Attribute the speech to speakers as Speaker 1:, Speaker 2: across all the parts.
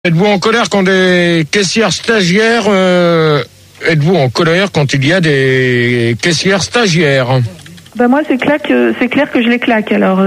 Speaker 1: Êtes-vous en colère quand des caissières stagiaires êtes-vous en colère quand il y a des caissières stagiaires?
Speaker 2: Bah moi c'est clair que je les claque alors.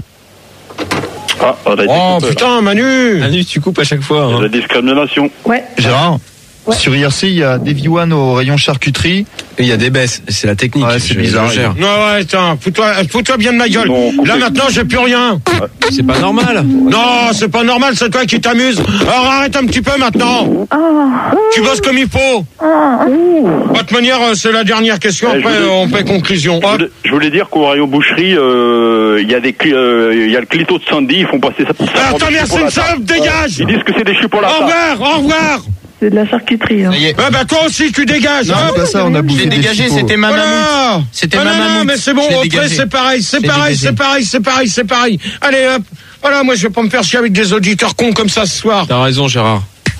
Speaker 3: Ah, on a été coupé,
Speaker 1: putain, Manu!
Speaker 4: Manu, tu coupes à chaque fois. Hein.
Speaker 3: La discrimination.
Speaker 2: Ouais.
Speaker 5: Gérard,
Speaker 2: Ouais.
Speaker 5: sur IRC, il y a Davy One au rayon charcuterie.
Speaker 4: Et il y a des baisses, c'est la technique.
Speaker 5: Ouais, c'est bizarre.
Speaker 1: Non, ouais, attends, fous-toi bien de ma gueule.
Speaker 3: Non, coupé.
Speaker 1: Là, maintenant, j'ai plus rien.
Speaker 4: C'est pas normal.
Speaker 1: Non, c'est pas normal, c'est toi qui t'amuses. Alors, arrête un petit peu maintenant. Tu bosses comme il faut. De toute manière, c'est la dernière question,
Speaker 3: Ouais,
Speaker 1: après, on fait conclusion. Hop.
Speaker 3: Je voulais dire qu'au rayon boucherie, il y a le clito de Sandy, ils font passer ça.
Speaker 1: Attends, merci, une salope, dégage.
Speaker 3: Ils disent que c'est des
Speaker 1: Au
Speaker 3: chipolatas.
Speaker 1: revoir, au revoir.
Speaker 2: C'est de la charcuterie. Hein.
Speaker 1: Bah, toi aussi, tu dégages.
Speaker 5: Non,
Speaker 1: Hop.
Speaker 5: c'est pas ça, on a bouffé des
Speaker 4: dégagé,
Speaker 5: chipots.
Speaker 4: c'était ma mammouth.
Speaker 1: Voilà.
Speaker 4: C'était
Speaker 1: Ah,
Speaker 4: ma
Speaker 1: non,
Speaker 4: mammouth.
Speaker 1: mais c'est bon,
Speaker 4: Je l'ai
Speaker 1: après
Speaker 4: dégagé.
Speaker 1: c'est pareil, c'est
Speaker 4: Je l'ai
Speaker 1: pareil,
Speaker 4: dégagé.
Speaker 1: c'est pareil. Allez hop, voilà, moi je vais pas me faire chier avec des auditeurs cons comme ça ce soir.
Speaker 4: T'as raison, Gérard.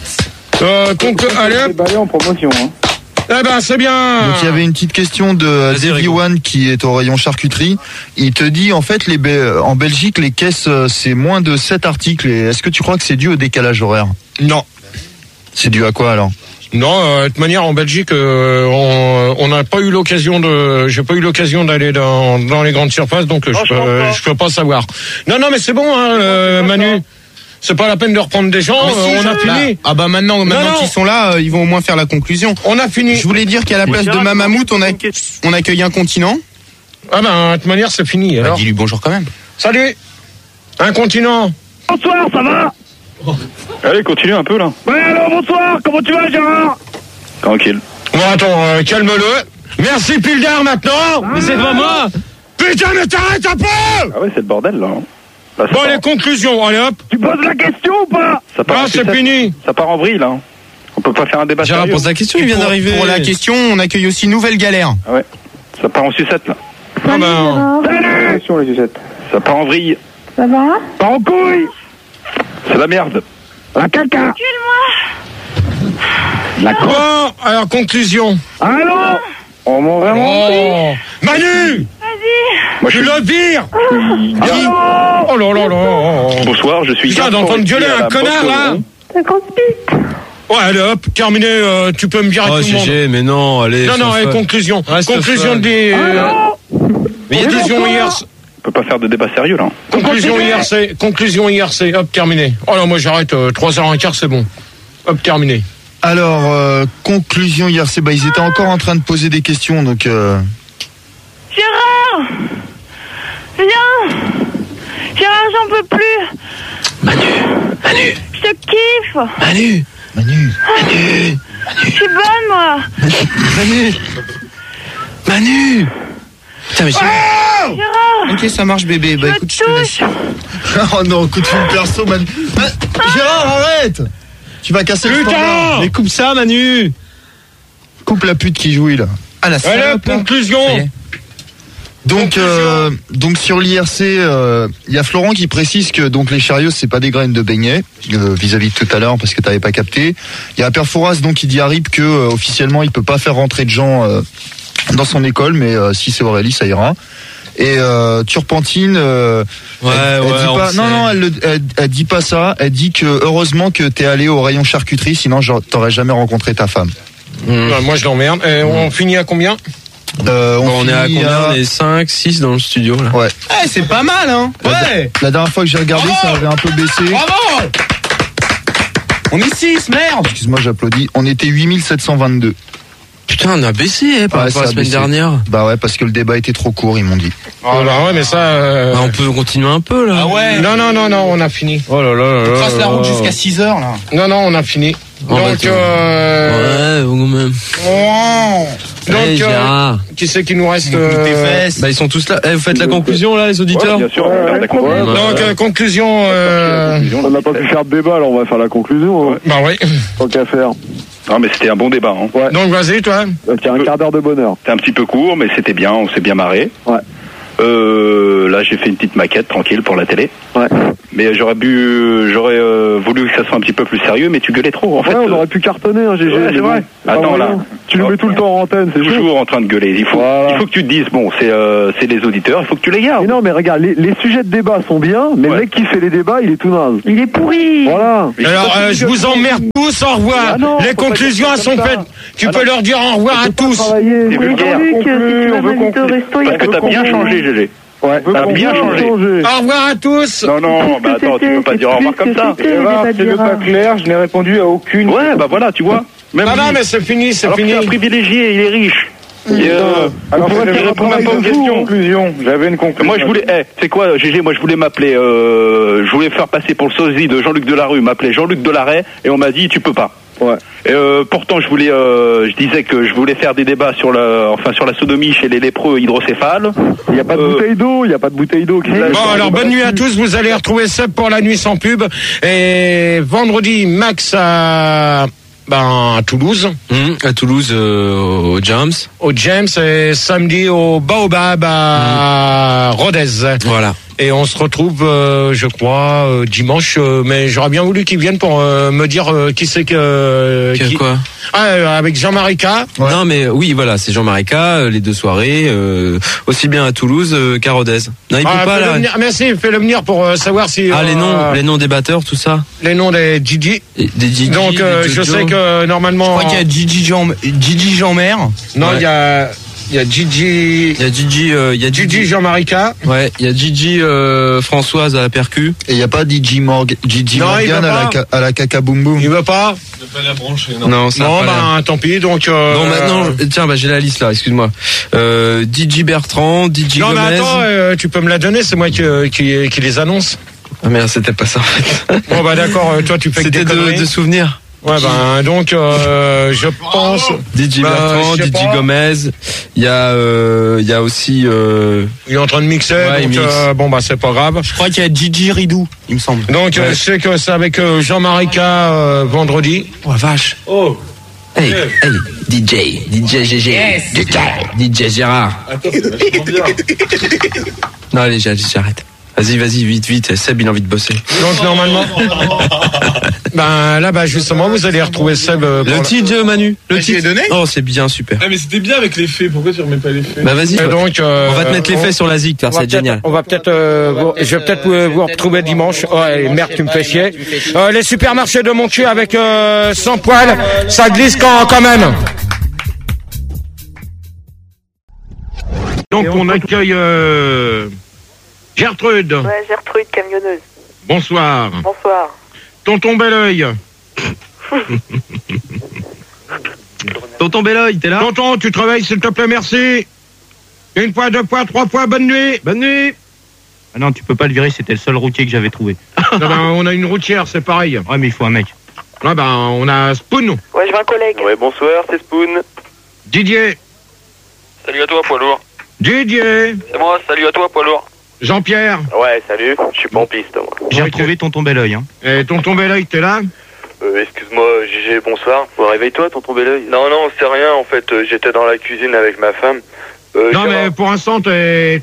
Speaker 1: Allez hop,
Speaker 6: Balai en promotion. Hein.
Speaker 1: eh ben c'est bien.
Speaker 5: Donc il y avait une petite question de
Speaker 4: Vas-y,
Speaker 5: Davy
Speaker 4: Rigo.
Speaker 5: One qui est au rayon charcuterie. Il te dit en fait en Belgique les caisses c'est moins de 7 articles. Et est-ce que tu crois que c'est dû au décalage horaire?
Speaker 1: Non.
Speaker 5: C'est dû à quoi alors?
Speaker 1: Non, de toute manière en Belgique, on n'a pas eu l'occasion j'ai pas eu l'occasion d'aller dans les grandes surfaces, donc je peux pas savoir. Non, mais c'est bon, hein, Manu. C'est pas la peine de reprendre des gens. On a fini.
Speaker 4: Maintenant
Speaker 1: non.
Speaker 4: qu'ils sont là, ils vont au moins faire la conclusion.
Speaker 1: On a fini.
Speaker 4: Je voulais dire qu'à la place de ma mammouth, on accueille un continent.
Speaker 1: Ah ben, de toute manière, c'est fini. Alors.
Speaker 4: Dis-lui bonjour quand même.
Speaker 1: Salut. Un continent.
Speaker 6: Bonsoir, ça va?
Speaker 3: Allez, continue un peu là.
Speaker 6: Ouais, alors bonsoir, comment tu vas, Gérard?
Speaker 3: Tranquille.
Speaker 1: Bon, attends, calme-le. Merci, Pildar, maintenant.
Speaker 4: Mais c'est pas moi.
Speaker 1: Putain, mais t'arrêtes un peu.
Speaker 3: Ah ouais, c'est le bordel là. Là, ça
Speaker 1: Bon,
Speaker 3: part-
Speaker 1: les conclusions, allez hop.
Speaker 6: Tu poses la question ou pas?
Speaker 3: ça part
Speaker 1: Ah,
Speaker 3: en
Speaker 1: c'est
Speaker 3: sucette.
Speaker 1: fini.
Speaker 3: Ça part en vrille là. On peut pas faire un débat
Speaker 4: Gérard
Speaker 3: sérieux.
Speaker 4: pose la question, il vient d'arriver. Pour la question, on accueille aussi Nouvelle Galère.
Speaker 3: Ah ouais. Ça part en sucette là.
Speaker 1: Ah ben,
Speaker 6: Attention, les sucettes.
Speaker 3: Ça part en vrille.
Speaker 2: Ça va?
Speaker 6: Pas en couille.
Speaker 3: C'est la merde.
Speaker 6: La caca. La crotte.
Speaker 1: bon, alors conclusion.
Speaker 6: Allô? On m'a vraiment.
Speaker 1: Oh, Manu,
Speaker 3: Moi je
Speaker 1: tu
Speaker 3: suis.
Speaker 1: le vires.
Speaker 6: Allô?
Speaker 1: Oh là là là.
Speaker 3: Bonsoir, je suis.
Speaker 1: Putain, d'entendre gueuler un connard là.
Speaker 2: Ça conspire.
Speaker 1: Ouais, allez hop, terminé. Tu peux me virer tout le monde.
Speaker 4: mais non, allez.
Speaker 1: Non, allez, conclusion.
Speaker 4: Reste
Speaker 1: Conclusion
Speaker 4: fun.
Speaker 1: des.
Speaker 6: Allô?
Speaker 1: Mais conclusion hier.
Speaker 3: On peut pas faire de débat sérieux là.
Speaker 1: Conclusion IRC, hop, terminé. Oh là, moi j'arrête, 3h15, c'est bon. Hop, terminé.
Speaker 5: Alors conclusion IRC, ils étaient encore en train de poser des questions donc.
Speaker 7: Gérard! Viens! Gérard, j'en peux plus!
Speaker 4: Manu,
Speaker 7: Je te kiffe!
Speaker 4: Manu,
Speaker 7: Je suis bonne, moi!
Speaker 4: Manu. Putain, mais
Speaker 7: Gérard!
Speaker 4: ok, ça marche, bébé. Bah
Speaker 7: Je
Speaker 4: écoute, je te laisse.
Speaker 7: touche!
Speaker 5: Oh non, coup de fil perso, Manu. Gérard, arrête! Tu vas casser le standard.
Speaker 1: Putain!
Speaker 4: Mais coupe ça, Manu.
Speaker 5: Coupe la pute qui jouit là.
Speaker 4: Ah, la
Speaker 1: Allez,
Speaker 4: salope, là.
Speaker 1: conclusion.
Speaker 4: Ça y est.
Speaker 5: Donc sur l'IRC, il y a Florent qui précise que donc les chariots c'est pas des graines de beignet vis-à-vis de tout à l'heure parce que t'avais pas capté. Il y a Perforas donc qui dit à Rip que officiellement il peut pas faire rentrer de gens dans son école, mais si c'est Aurélie ça ira. Et Turpentine, elle dit
Speaker 4: on
Speaker 5: pas,
Speaker 4: sait.
Speaker 5: non, elle dit pas ça. Elle dit que heureusement que t'es allé au rayon charcuterie, sinon t'aurais jamais rencontré ta femme.
Speaker 1: Ouais, moi je l'emmerde. On finit à combien?
Speaker 4: On est à
Speaker 5: finit
Speaker 4: combien? On est 5, 6 dans le studio, là.
Speaker 5: Ouais.
Speaker 4: Eh, c'est pas mal, hein. Ouais.
Speaker 5: La dernière fois que j'ai regardé, ça avait un peu baissé.
Speaker 4: Bravo. On est 6, merde.
Speaker 5: Excuse-moi, j'applaudis. On était 8722.
Speaker 4: Putain, on a baissé, par
Speaker 5: Ouais,
Speaker 4: rapport à
Speaker 5: ça
Speaker 4: la
Speaker 5: a
Speaker 4: semaine
Speaker 5: baissé.
Speaker 4: dernière.
Speaker 5: Bah ouais, parce que le débat était trop court, ils m'ont dit.
Speaker 1: Oh là, ouais, mais ça.
Speaker 4: Bah, on peut continuer un peu, là. Ah ouais.
Speaker 1: Non, on a fini.
Speaker 4: Oh là là là.
Speaker 8: Trace la route jusqu'à 6h là.
Speaker 1: Non, on a fini.
Speaker 4: Oh, bah,
Speaker 1: Donc,
Speaker 4: tiens. Ouais, quand même. Allez, Gérard.
Speaker 1: qui c'est qui nous reste
Speaker 8: Tes fesses.
Speaker 4: Bah, ils sont tous là. Eh, vous faites la conclusion, là, les auditeurs?
Speaker 3: Bien sûr, on va faire la conclusion.
Speaker 1: Donc, conclusion.
Speaker 6: On n'a pas pu faire de débat, alors on va faire la conclusion. Hein.
Speaker 1: Bah oui.
Speaker 6: Tant qu'à faire.
Speaker 3: Non mais c'était un bon débat. Hein.
Speaker 1: Donc, vas-y, toi.
Speaker 6: Donc il y a un quart d'heure de bonheur.
Speaker 3: C'était un petit peu court, mais c'était bien. On s'est bien marré. Là, j'ai fait une petite maquette tranquille pour la télé.
Speaker 6: Ouais.
Speaker 3: Mais j'aurais voulu que ça soit un petit peu plus sérieux, mais tu gueulais trop, en fait.
Speaker 6: Ouais, on aurait pu cartonner, hein, GG.
Speaker 3: Ouais, c'est vrai. Attends, là.
Speaker 6: Tu le mets tout le temps en antenne, c'est
Speaker 3: toujours en train de gueuler. Il faut que tu te dises, bon, c'est les auditeurs, il faut que tu les gardes.
Speaker 6: Mais non, mais regarde, les sujets de débat sont bien, mais le mec qui fait les débats, il est tout naze.
Speaker 2: Il est pourri.
Speaker 6: Voilà.
Speaker 1: Alors, je vous emmerde tous, au revoir. Les conclusions elles sont faites. Tu peux leur dire au revoir à tous.
Speaker 3: C'est vulgaire. Parce que t'as bien changé, GG. Ouais, t'as bien changé.
Speaker 1: Au revoir à tous.
Speaker 3: Non, bah attends, tu peux pas dire au revoir comme ça.
Speaker 6: C'est pas clair, je n'ai répondu à aucune.
Speaker 3: Ouais, bah voilà, tu vois.
Speaker 1: Non, mais c'est fini, c'est
Speaker 3: alors
Speaker 1: fini.
Speaker 3: C'est un privilégié, il est riche.
Speaker 6: Alors,
Speaker 3: je réponds même pas aux questions.
Speaker 6: J'avais une conclusion.
Speaker 3: Moi, je voulais, c'est quoi, GG, moi, je voulais m'appeler, je voulais faire passer pour le sosie de Jean-Luc Delarue, m'appeler Jean-Luc Delaret, et on m'a dit, tu peux pas.
Speaker 6: Ouais.
Speaker 3: Pourtant, je disais que je voulais faire des débats sur la sodomie chez les lépreux hydrocéphales.
Speaker 6: Il n'y a pas de bouteille d'eau, il n'y a pas de bouteille d'eau.
Speaker 1: Bon, alors bonne nuit à tous. Vous allez retrouver Seb pour la nuit sans pub. Et vendredi, Max à Toulouse.
Speaker 9: À Toulouse, au James.
Speaker 1: Au James et samedi au Baobab à Rodez.
Speaker 9: Voilà.
Speaker 1: Et on se retrouve, je crois, dimanche. Mais j'aurais bien voulu qu'ils viennent pour me dire qui c'est que...
Speaker 9: Quoi
Speaker 1: avec Jean-Marie K.
Speaker 9: Ouais. Non, mais oui, voilà, c'est Jean-Marie K, les deux soirées, aussi bien à Toulouse qu'à Rodez. Non, il peut pas, là.
Speaker 1: Merci, fais-le venir pour savoir si...
Speaker 9: les noms des batteurs, tout ça.
Speaker 1: Les noms des Gigi.
Speaker 9: Des Gigi.
Speaker 1: Donc, je sais que, normalement...
Speaker 8: Je crois qu'il y a Gigi Jean-Mère.
Speaker 1: Non, il y a Gigi.
Speaker 9: Il y a Gigi
Speaker 1: Jean-Marie K.
Speaker 9: Ouais, il y a Gigi Françoise à la percu.
Speaker 5: Et il n'y a pas Gigi Morgan à la caca boum boum.
Speaker 1: Il veut pas.
Speaker 10: Il veut pas la brancher, non.
Speaker 9: Non,
Speaker 1: tant pis, donc.
Speaker 9: Bon, maintenant, tiens, j'ai la liste là, excuse-moi. Gigi Bertrand, Gigi Gomez.
Speaker 1: Non, mais attends, tu peux me la donner, c'est moi qui les annonce.
Speaker 9: Ah merde, c'était pas ça en fait.
Speaker 1: Bon, d'accord, toi tu fais que des conneries.
Speaker 9: C'était de souvenirs.
Speaker 1: Ouais, donc, je pense.
Speaker 9: DJ Bertrand, DJ Gomez. Il y a aussi,
Speaker 1: il est en train de mixer, donc, c'est pas grave.
Speaker 8: Je crois qu'il y a Gigi Ridou, il me semble.
Speaker 1: Donc, je sais que c'est avec Jean-Marie K, vendredi.
Speaker 9: Oh, vache.
Speaker 10: Oh.
Speaker 9: Hey, DJ GG. Yes. DJ Gérard.
Speaker 10: Attends, c'est vachement bien.
Speaker 9: Non, allez, j'arrête. Vas-y, vite. Seb, il a envie de bosser.
Speaker 1: Donc, normalement. Justement, vous allez retrouver Seb.
Speaker 9: Le titre, Manu. Le titre.
Speaker 10: Donné.
Speaker 9: Oh, c'est bien, super.
Speaker 10: Ah, mais c'était bien avec les faits. Pourquoi tu remets pas les faits?
Speaker 9: Bah, vas-y.
Speaker 1: Donc,
Speaker 9: on va te mettre les faits sur la ZIC, c'est génial.
Speaker 1: On va peut-être, je vais peut-être vous retrouver dimanche. Ouais, merde, tu me fais chier. Les supermarchés de mon cul avec, sans poil, ça glisse quand même. Donc, on accueille, Gertrude.
Speaker 2: Ouais, Gertrude, camionneuse.
Speaker 1: Bonsoir.
Speaker 2: Bonsoir.
Speaker 1: Tonton Belleuil.
Speaker 9: Tonton Belleuil, t'es là?
Speaker 1: Tonton, tu travailles, s'il te plaît, merci. Une fois, deux fois, trois fois, bonne nuit. Bonne nuit.
Speaker 8: Ah non, tu peux pas le virer, c'était le seul routier que j'avais trouvé.
Speaker 1: On a une routière, c'est pareil.
Speaker 8: Ouais, mais il faut un mec.
Speaker 1: Ouais, on a Spoon.
Speaker 2: Ouais, je veux un collègue.
Speaker 3: Ouais, bonsoir, c'est Spoon.
Speaker 1: Didier.
Speaker 3: Salut à toi, poids lourd.
Speaker 1: Didier.
Speaker 3: C'est moi, salut à toi, poids lourd.
Speaker 1: Jean-Pierre.
Speaker 3: Ouais, salut, je suis pompiste, moi.
Speaker 8: J'ai retrouvé Tonton Belleuil, hein.
Speaker 1: Et Tonton Belleuil, t'es là?
Speaker 3: Excuse-moi, Gégé, bonsoir. Réveille-toi, Tonton Belleuil. Non, c'est rien, en fait, j'étais dans la cuisine avec ma femme.
Speaker 1: Non, mais pour l'instant, t'es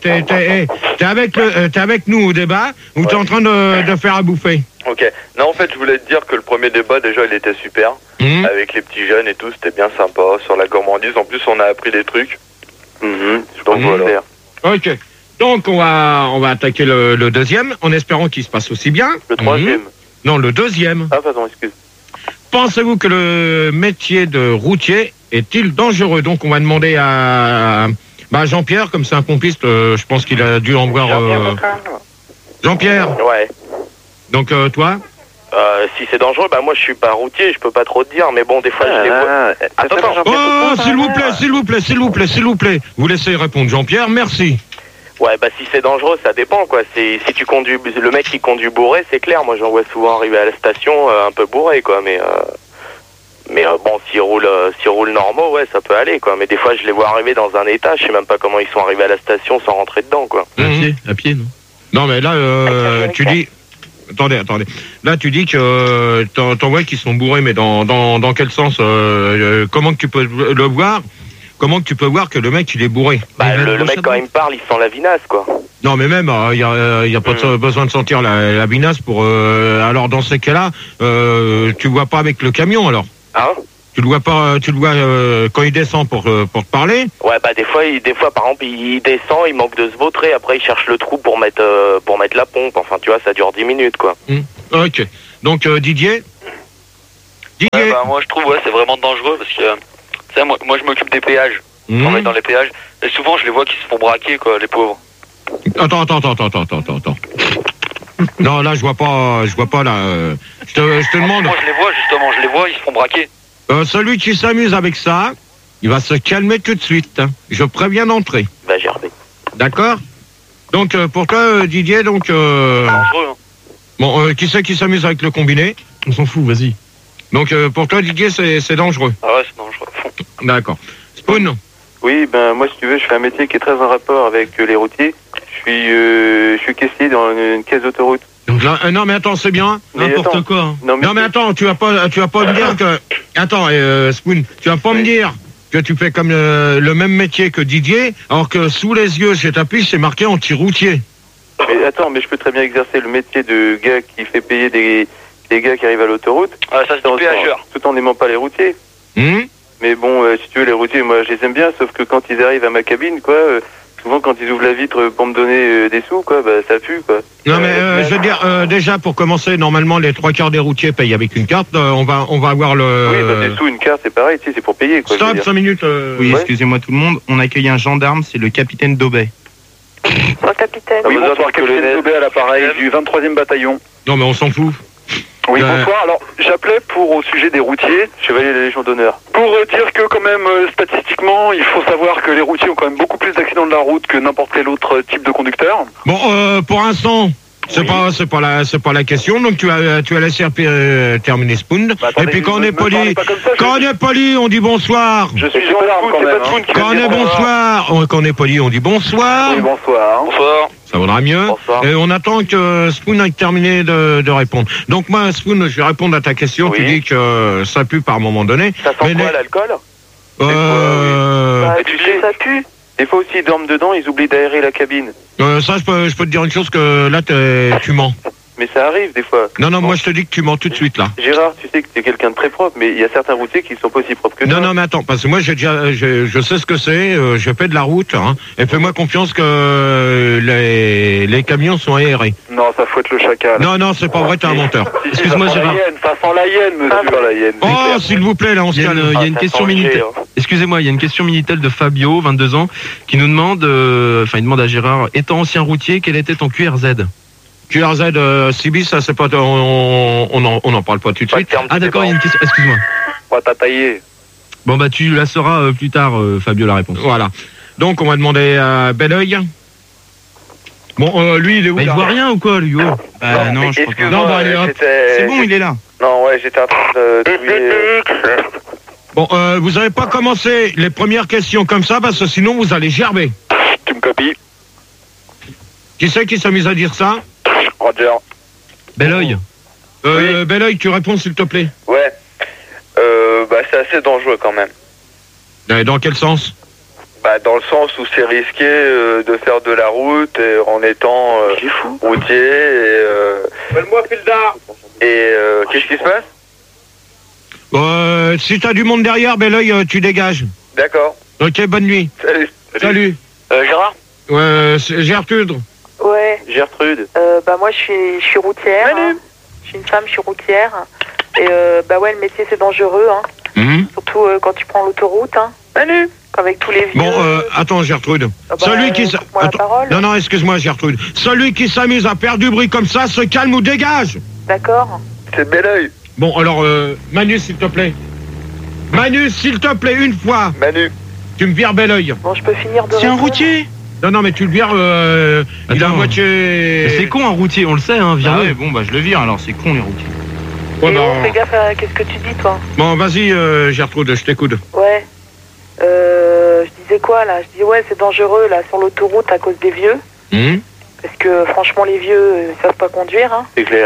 Speaker 1: avec nous au débat ou t'es en train de faire à bouffer?
Speaker 3: Ok. Non, en fait, je voulais te dire que le premier débat, déjà, il était super. Avec les petits jeunes et tout, c'était bien sympa. Sur la gourmandise, en plus, on a appris des trucs. Donc voilà.
Speaker 1: Ok. Donc, on va attaquer le deuxième, en espérant qu'il se passe aussi bien.
Speaker 3: Le troisième.
Speaker 1: Non, le deuxième.
Speaker 3: Ah, pardon, excuse.
Speaker 1: Pensez-vous que le métier de routier est-il dangereux? Donc, on va demander à Jean-Pierre, comme c'est un pompiste, je pense qu'il a dû en voir... Jean-Pierre.
Speaker 3: Ouais.
Speaker 1: Donc, toi?
Speaker 3: Si c'est dangereux, moi je suis pas routier, je peux pas trop te dire, mais bon, des fois je les vois. Attends.
Speaker 1: Oh, s'il vous plaît. Vous laissez répondre Jean-Pierre, merci.
Speaker 3: Ouais, si c'est dangereux, ça dépend, quoi. Si tu conduis, le mec qui conduit bourré, c'est clair. Moi, j'en vois souvent arriver à la station un peu bourré, quoi. Mais bon, s'ils roulent normaux, ouais, ça peut aller, quoi. Mais des fois, je les vois arriver dans un état, je sais même pas comment ils sont arrivés à la station sans rentrer dedans, quoi.
Speaker 9: À pied, non?
Speaker 1: Non, mais là, tu dis... Attendez. Là, tu dis que t'en vois qui sont bourrés, mais dans quel sens? Comment que tu peux le voir? comment que tu peux voir que le mec il est bourré?
Speaker 3: Bah, le mec quand il me parle, il sent la vinasse, quoi.
Speaker 1: Non, mais même, il y a pas besoin de sentir la vinasse pour. Alors dans ces cas-là, tu le vois pas avec le camion alors.
Speaker 3: Hein?
Speaker 1: Tu le vois pas, quand il descend pour te parler.
Speaker 3: Ouais, bah des fois par exemple il descend, il manque de se vautrer, après il cherche le trou pour mettre la pompe. Enfin tu vois, ça dure 10 minutes quoi.
Speaker 1: Ok. Donc Didier.
Speaker 11: Ouais, bah, moi je trouve c'est vraiment dangereux parce que tu sais, moi je m'occupe des péages. On est dans les péages et souvent je les vois qui se font braquer quoi, les pauvres.
Speaker 1: Attends. Non, là je vois pas là. Je te demande.
Speaker 11: Moi je les vois, ils se font braquer.
Speaker 1: Celui qui s'amuse avec ça, il va se calmer tout de suite. Hein. Je préviens d'entrer.
Speaker 3: Bah gerber.
Speaker 1: D'accord. Donc pour toi Didier, donc.
Speaker 11: Dangereux. Hein.
Speaker 1: Bon, qui c'est qui s'amuse avec le combiné? On s'en fout, vas-y. Donc pour toi Didier, c'est dangereux.
Speaker 11: Ah ouais, c'est dangereux.
Speaker 1: D'accord. Spoon.
Speaker 12: Oui, ben moi si tu veux, je fais un métier qui est très en rapport avec les routiers. Je suis caissier dans une caisse d'autoroute.
Speaker 1: Donc là, non mais attends, c'est bien.
Speaker 12: N'importe
Speaker 1: quoi. Non mais attends, tu vas pas me dire que. Attends, Spoon, tu vas pas me dire que tu fais comme le même métier que Didier, alors que sous les yeux chez ta fiche c'est marqué anti-routier.
Speaker 12: Mais attends, mais je peux très bien exercer le métier de gars qui fait payer des gars qui arrivent à l'autoroute.
Speaker 11: Ah, ça c'est du péageur.
Speaker 12: Tout en n'aimant pas les routiers. Mais bon, si tu veux, les routiers, moi je les aime bien, sauf que quand ils arrivent à ma cabine, quoi, souvent quand ils ouvrent la vitre pour me donner des sous, quoi, bah ça pue, quoi.
Speaker 1: Non mais je veux dire, déjà pour commencer, normalement les 3/4 des routiers payent avec une carte. On va avoir le.
Speaker 12: Oui, bah des sous, une carte, c'est pareil, tu sais, c'est pour payer, quoi.
Speaker 1: Stop, 5 minutes.
Speaker 8: Oui, excusez-moi tout le monde, on accueille un gendarme, c'est le capitaine Daubet.
Speaker 7: Capitaine.
Speaker 12: Oui, bonsoir, capitaine Daubet à l'appareil du 23e bataillon.
Speaker 1: Non mais on s'en fout.
Speaker 12: Oui, bonsoir. Alors, j'appelais au sujet des routiers, chevalier de la Légion d'honneur. Pour dire que quand même, statistiquement, il faut savoir que les routiers ont quand même beaucoup plus d'accidents de la route que n'importe quel autre type de conducteur.
Speaker 1: Bon, pour l'instant, c'est pas la question. Donc tu as laissé terminer Spoon. Et puis quand on est poli, on dit bonsoir.
Speaker 12: Je suis gendarme quand même.
Speaker 1: Quand on est poli, on dit bonsoir.
Speaker 12: Oui, bonsoir.
Speaker 11: Bonsoir.
Speaker 1: Ça vaudra mieux.
Speaker 12: Bonsoir.
Speaker 1: Et on attend que Spoon ait terminé de répondre. Donc moi, Spoon, je vais répondre à ta question. Oui. Tu dis que ça pue par moment donné.
Speaker 3: Ça sent quoi, l'alcool?
Speaker 12: Tu sais, ça pue. Des fois aussi, ils dorment dedans, ils oublient d'aérer la cabine.
Speaker 1: Ça, je peux te dire une chose, que là, tu mens.
Speaker 12: Mais ça arrive des fois.
Speaker 1: Non, moi je te dis que tu mens tout de suite là.
Speaker 12: Gérard, tu sais que tu es quelqu'un de très propre, mais il y a certains routiers qui ne sont pas aussi propres que toi.
Speaker 1: Non, mais attends, parce que moi je sais ce que c'est, je fais de la route, hein, et fais-moi confiance que les camions sont aérés.
Speaker 12: Non, ça fouette le chacal.
Speaker 1: Non, c'est pas vrai, t'es un menteur.
Speaker 12: Excuse-moi Gérard. Ça sent la hyène, monsieur.
Speaker 1: Oh, s'il vous plaît, là on se calme.
Speaker 8: Il y a une question Minitel. Excusez-moi, il y a une question Minitel de Fabio, 22 ans, qui nous demande, il demande à Gérard, étant ancien routier, quel était ton QRZ?
Speaker 1: QRZ, CB, ça c'est pas, on en parle pas tout de suite.
Speaker 8: Ah d'accord, il y a une question, excuse-moi.
Speaker 12: Ouais, t'as taillé.
Speaker 8: Bon bah tu la sauras plus tard, Fabio, la réponse.
Speaker 1: Voilà. Donc on va demander à Belleuil. Bon, lui il est où?
Speaker 8: Il voit rien ou quoi, lui?
Speaker 11: Non, je crois pas.
Speaker 1: Non, allez, hop.
Speaker 8: C'est bon, il est là.
Speaker 12: Non, ouais, j'étais en train de...
Speaker 1: Bon, vous avez pas commencé les premières questions comme ça, parce que sinon vous allez gerber.
Speaker 12: Tu me copies?
Speaker 1: Qui c'est qui s'amuse à dire ça?
Speaker 12: Roger.
Speaker 8: Belleuil.
Speaker 12: Oui.
Speaker 1: Belleuil, tu réponds s'il te plaît.
Speaker 12: Ouais. C'est assez dangereux quand même.
Speaker 1: Dans quel sens?
Speaker 12: Dans le sens où c'est risqué de faire de la route en étant routier et... Fais-le-moi, Fildar. Et qu'est-ce qui se passe?
Speaker 1: Si t'as du monde derrière, Belleuil, tu dégages.
Speaker 12: D'accord.
Speaker 1: Ok, bonne nuit. Salut.
Speaker 11: Gérard?
Speaker 1: Ouais, c'est Gertrude.
Speaker 2: Ouais.
Speaker 12: Gertrude.
Speaker 2: Moi je suis routière. Hein. Je suis une femme, je suis routière. Et le métier c'est dangereux, hein. Surtout quand tu prends l'autoroute, hein. Manu. Avec tous les vieux.
Speaker 1: Bon, attends Gertrude.
Speaker 2: Celui qui
Speaker 1: Non, excuse-moi Gertrude. Celui qui s'amuse à faire du bruit comme ça, se calme ou dégage.
Speaker 2: D'accord.
Speaker 12: C'est Belleuil.
Speaker 1: Bon, alors, Manu, s'il te plaît. Manu, s'il te plaît, une fois.
Speaker 12: Manu.
Speaker 1: Tu me vires Belleuil.
Speaker 2: Bon, je peux finir de...
Speaker 8: C'est un routier.
Speaker 1: Non, mais tu le vires, il a moitié...
Speaker 8: C'est con un routier, on le sait, hein, vire-le. Ah ouais, je le vire, alors c'est con les routiers.
Speaker 2: Ouais, fais gaffe à qu'est-ce que tu dis, toi.
Speaker 1: Bon, vas-y, Gertrude, je t'écoute.
Speaker 2: Ouais. Je disais quoi, là? Je dis, ouais, c'est dangereux, là, sur l'autoroute, à cause des vieux. Parce que, franchement, les vieux, ils savent pas conduire, hein.
Speaker 12: C'est clair.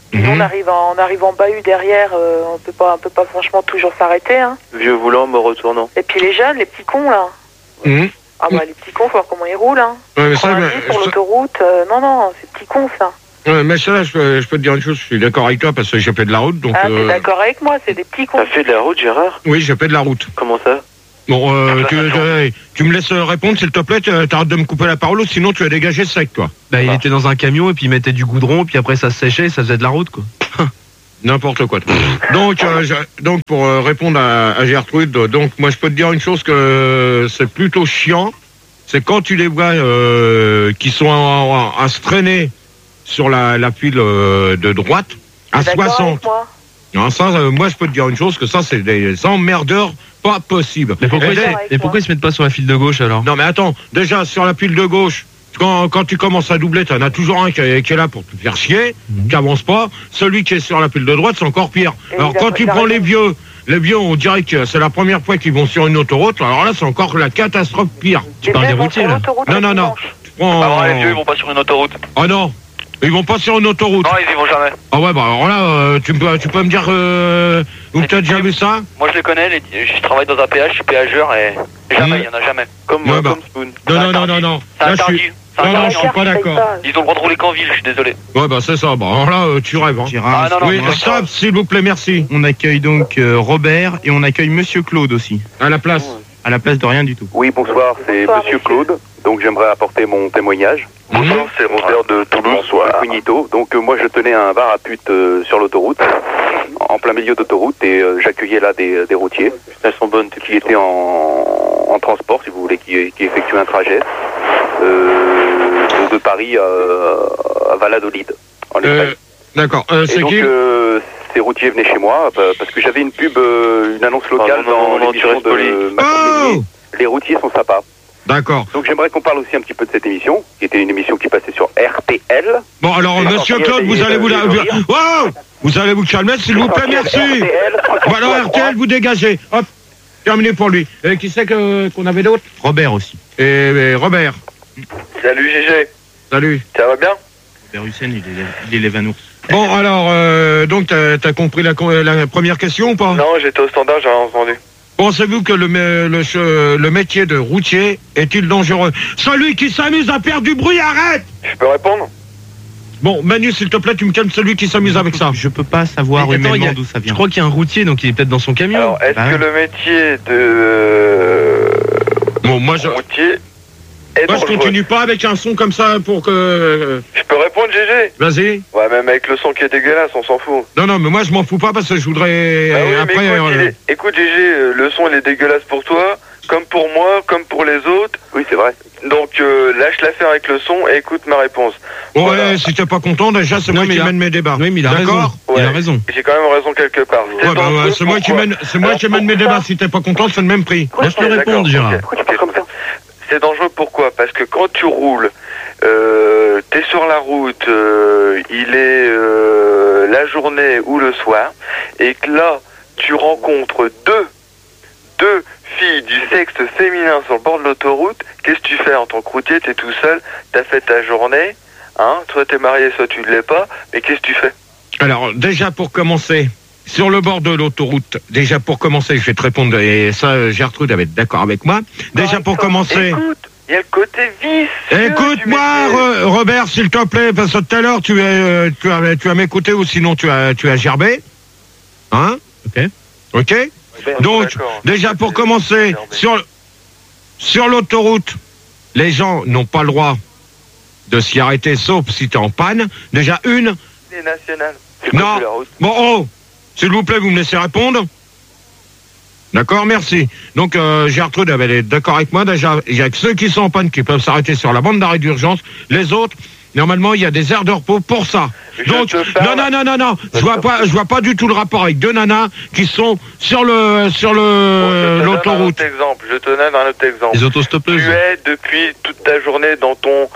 Speaker 2: Nous, on arrive en bahut derrière, on peut pas franchement toujours s'arrêter. Hein.
Speaker 3: Vieux voulant, me retournant.
Speaker 2: Et puis les jeunes, les petits cons là. Ah bah les petits cons, faut voir comment ils roulent. Hein.
Speaker 1: Ouais, mais ça,
Speaker 2: sur l'autoroute, non, c'est petits cons ça.
Speaker 1: Ouais, mais ça, je peux te dire une chose, je suis d'accord avec toi parce que j'ai fait de la route. Donc,
Speaker 2: t'es d'accord avec moi, c'est des petits cons.
Speaker 3: T'as fait de la route, Gérard?
Speaker 1: Oui, j'ai fait de la route.
Speaker 3: Comment ça?
Speaker 1: Bon, tu me laisses répondre, s'il te plaît, t'arrêtes de me couper la parole, sinon tu vas dégager sec, toi.
Speaker 8: Bah, il était dans un camion et puis il mettait du goudron, puis après ça se séchait et ça faisait de la route, quoi.
Speaker 1: N'importe quoi. Donc pour répondre à Gertrude, donc moi je peux te dire une chose que c'est plutôt chiant, c'est quand tu les vois qui sont à se traîner sur la file de droite à 60. Non, ça, moi je peux te dire une chose, que ça c'est des emmerdeurs pas possible.
Speaker 8: Mais pourquoi ils se mettent pas sur la file de gauche alors?
Speaker 1: Non mais attends, déjà sur la file de gauche, quand tu commences à doubler, t'en as toujours un qui est là pour te faire chier, qui avance pas. Celui qui est sur la file de droite, c'est encore pire. Alors quand tu prends les vieux, on dirait que c'est la première fois qu'ils vont sur une autoroute. Alors là, c'est encore la catastrophe pire.
Speaker 8: Tu parles des routiers là?
Speaker 1: Non. Tu prends,
Speaker 11: les vieux, ils vont pas sur une autoroute.
Speaker 1: Oh non, ils vont pas sur une autoroute.
Speaker 11: Non, ils y vont jamais.
Speaker 1: Ah ouais, bah alors là, tu peux me dire où tu as déjà vu ça?
Speaker 11: Moi, je les connais. Je travaille dans un péage, je suis péageur et jamais, il y en a jamais. Comme moi, comme Spoon.
Speaker 1: Non.
Speaker 11: C'est interdit.
Speaker 1: Non, je suis pas d'accord.
Speaker 11: Ils ont le droit de rouler qu'en ville, je suis désolé.
Speaker 1: Ouais, bah c'est ça. Bah alors là, tu rêves. Hein.
Speaker 8: Gérard,
Speaker 1: oui, stop, s'il vous plaît, merci.
Speaker 8: On accueille donc Robert et on accueille Monsieur Claude aussi.
Speaker 1: À la place
Speaker 8: de rien du tout.
Speaker 12: Oui, bonsoir, c'est Monsieur Claude. Donc j'aimerais apporter mon témoignage.
Speaker 3: Bonsoir, c'est Robert de Toulouse.
Speaker 12: Bonsoir. Cognito. Donc moi je tenais un bar à pute sur l'autoroute, en plein milieu d'autoroute, et j'accueillais là des routiers.
Speaker 3: Elles sont bonnes,
Speaker 12: qui étaient en transport, si vous voulez, qui effectuaient un trajet de Paris à Valladolid.
Speaker 1: D'accord.
Speaker 12: Et donc ces routiers venaient chez moi parce que j'avais une pub, une annonce locale dans l'émission de Macron. Les routiers sont sympas.
Speaker 1: D'accord.
Speaker 12: Donc j'aimerais qu'on parle aussi un petit peu de cette émission, qui était une émission qui passait sur RTL.
Speaker 1: Bon alors Monsieur Claude, vous allez vous allez vous calmer, s'il vous plaît, merci. Voilà, RTL, vous dégagez. Hop, terminé pour lui. Qui c'est qu'on avait d'autres?
Speaker 8: Robert aussi.
Speaker 1: Et Robert.
Speaker 3: Salut GG.
Speaker 1: Salut.
Speaker 3: Ça va bien?
Speaker 8: Robert Hussein, il est les vanours.
Speaker 1: Bon alors, donc t'as compris la première question ou pas?
Speaker 3: Non, j'étais au standard, j'ai rien entendu.
Speaker 1: Pensez-vous que le métier de routier est-il dangereux? Celui qui s'amuse à faire du bruit, arrête!
Speaker 3: Je peux répondre?
Speaker 1: Bon, Manu, s'il te plaît, tu me calmes celui qui s'amuse avec ça.
Speaker 8: Je peux pas savoir humainement d'où ça vient. Je crois qu'il y a un routier, donc il est peut-être dans son camion.
Speaker 3: Alors, est-ce que le métier de routier est
Speaker 1: moi, je continue pas avec un son comme ça pour que...
Speaker 3: Je peux répondre, GG?
Speaker 1: Vas-y.
Speaker 3: Ouais, même avec le son qui est dégueulasse, on s'en fout.
Speaker 1: Non, mais moi, je m'en fous pas parce que je voudrais...
Speaker 3: Bah oui, après, écoute, GG, le son, il est dégueulasse pour toi, comme pour moi, comme pour les autres.
Speaker 12: Oui, c'est vrai.
Speaker 3: Donc, lâche l'affaire avec le son et écoute ma réponse.
Speaker 1: Ouais, voilà. Si t'es pas content, déjà, c'est moi qui mène mes débats.
Speaker 8: Oui, mais il a raison.
Speaker 3: Ouais, il a raison. J'ai quand même raison quelque part.
Speaker 1: Ouais, bah, c'est moi qui mène mes débats. Si t'es pas content, c'est le même prix.
Speaker 8: Laisse le répondre, Gérard.
Speaker 3: C'est dangereux, pourquoi? Parce que quand tu roules, t'es sur la route, il est la journée ou le soir, et que là, tu rencontres deux filles du sexe féminin sur le bord de l'autoroute, qu'est-ce que tu fais en tant que routier? T'es tout seul, t'as fait ta journée, hein, soit t'es marié, soit tu ne l'es pas, mais qu'est-ce que tu fais?
Speaker 1: Alors, déjà pour commencer... Sur le bord de l'autoroute, déjà pour commencer, je vais te répondre, et ça, Gertrude va être d'accord avec moi. Déjà pour commencer...
Speaker 3: Écoute, il y a le côté vice.
Speaker 1: Écoute-moi, Robert, s'il te plaît, parce que tout à l'heure, tu as m'écouté ou sinon tu as gerbé. Hein? Ok. Donc, déjà pour commencer, sur l'autoroute, les gens n'ont pas le droit de s'y arrêter, sauf si tu es en panne. Déjà,
Speaker 3: Les nationales.
Speaker 1: Non. Bon, s'il vous plaît, vous me laissez répondre? D'accord, merci. Donc, Gertrude avait d'accord avec moi. Déjà, il y a que ceux qui sont en panne qui peuvent s'arrêter sur la bande d'arrêt d'urgence. Les autres, normalement, il y a des aires de repos pour ça. Donc, non. Je vois pas du tout le rapport avec deux nanas qui sont sur l'autoroute.
Speaker 3: Je te donne un autre exemple.
Speaker 8: Les autostoppeuses.
Speaker 3: Tu es depuis toute ta journée dans ton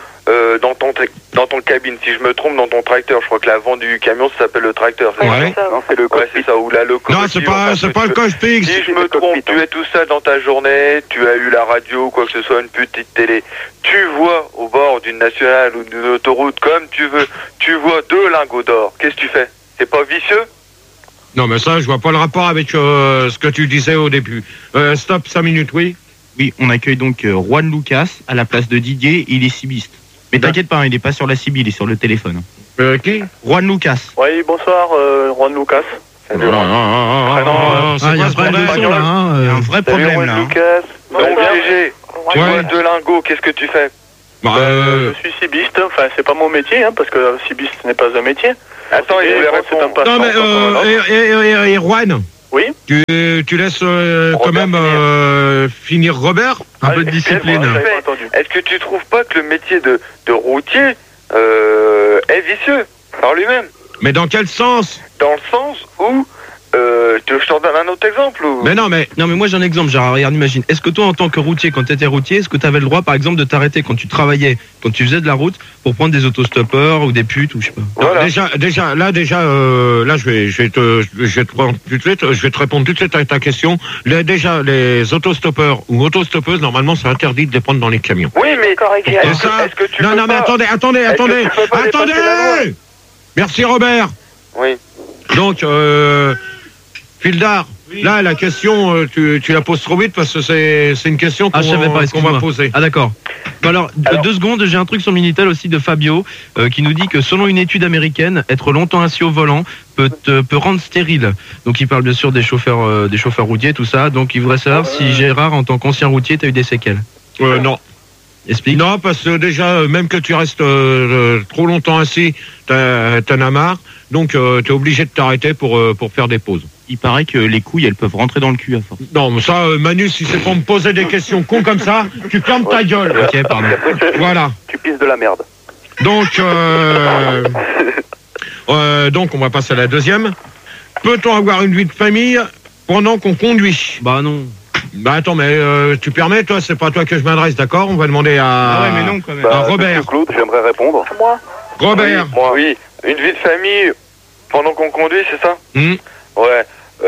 Speaker 3: cabine. Si je me trompe, dans ton tracteur. Je crois que l'avant du camion, ça s'appelle le tracteur.
Speaker 1: Ouais.
Speaker 12: Non, c'est le cockpit.
Speaker 3: C'est ça, ou la locomotive.
Speaker 1: Non, c'est pas le cockpit.
Speaker 3: Si je me trompe, tu es tout seul dans ta journée, tu as eu la radio, quoi que ce soit, une petite télé. Tu vois au bord d'une nationale ou d'une autoroute, comme tu veux, tu vois deux lingots d'or. Qu'est-ce que tu fais? c'est pas vicieux?
Speaker 1: Non, mais ça, je vois pas le rapport avec ce que tu disais au début. Stop, 5 minutes, oui.
Speaker 13: Oui, on accueille donc Juan Lucas à la place de Didier, il est cibiste. Mais t'inquiète pas, il est pas sur la CIB, il est sur le téléphone.
Speaker 1: Qui?
Speaker 13: Juan Lucas.
Speaker 12: Oui, bonsoir, Juan Lucas.
Speaker 1: Il y a un
Speaker 13: vrai problème là.
Speaker 12: Lucas.
Speaker 3: Donc, GG, tu bosses de lingot, qu'est-ce que tu fais?
Speaker 12: Je suis cibiste, enfin c'est pas mon métier, hein, parce que cibiste n'est pas un métier.
Speaker 3: Attends, il voulait répondre.
Speaker 1: Non, mais Juan.
Speaker 12: Oui.
Speaker 1: Tu laisses quand même finir Robert. Un peu de discipline.
Speaker 3: Est-ce que tu trouves pas que le métier de routier est vicieux par lui-même?
Speaker 1: Mais dans quel sens?
Speaker 3: Dans le sens où tu veux que je t'en donne un autre exemple ou...
Speaker 8: Non, mais moi j'ai un exemple, Gérard. Regarde, imagine. Est-ce que toi, en tant que routier, quand tu étais routier, est-ce que tu avais le droit, par exemple, de t'arrêter quand tu travaillais, quand tu faisais de la route, pour prendre des autostoppeurs ou des putes ou je sais pas?
Speaker 1: Voilà. Là, je vais te répondre tout de suite à ta question. Les autostoppeurs ou autostoppeuses, normalement, c'est interdit de les prendre dans les camions.
Speaker 3: Oui, mais est-ce que tu
Speaker 1: mais attendez. Merci Robert.
Speaker 3: Oui.
Speaker 1: Donc, Fildar, là, la question, tu la poses trop vite parce que c'est une question qu'on va poser.
Speaker 8: Ah d'accord. Alors, 2 secondes, j'ai un truc sur Minitel aussi de Fabio qui nous dit que selon une étude américaine, être longtemps assis au volant peut rendre stérile. Donc il parle bien sûr des chauffeurs routiers, tout ça. Donc il voudrait savoir si Gérard, en tant qu'ancien routier, t'as eu des séquelles.
Speaker 1: Non.
Speaker 8: Explique.
Speaker 1: Non, parce que déjà, même que tu restes trop longtemps assis, t'en as marre. Donc, t'es obligé de t'arrêter pour faire des pauses.
Speaker 13: Il paraît que les couilles, elles peuvent rentrer dans le cul à force.
Speaker 1: Non, mais ça, Manu, si c'est pour me poser des questions cons comme ça, tu fermes ta gueule.
Speaker 8: Ok, pardon.
Speaker 1: Voilà.
Speaker 3: Tu pisses de la merde.
Speaker 1: Donc, on va passer à la deuxième. Peut-on avoir une vie de famille pendant qu'on conduit?
Speaker 8: Bah non.
Speaker 1: Bah attends, mais tu permets, toi, c'est pas à toi que je m'adresse, d'accord? On va demander à...
Speaker 13: Ah ouais, mais non, quand même.
Speaker 1: À Robert.
Speaker 3: Claude, j'aimerais répondre.
Speaker 2: Moi.
Speaker 1: Robert.
Speaker 3: Oui, moi. Oui, une vie de famille pendant qu'on conduit, c'est ça? Ouais.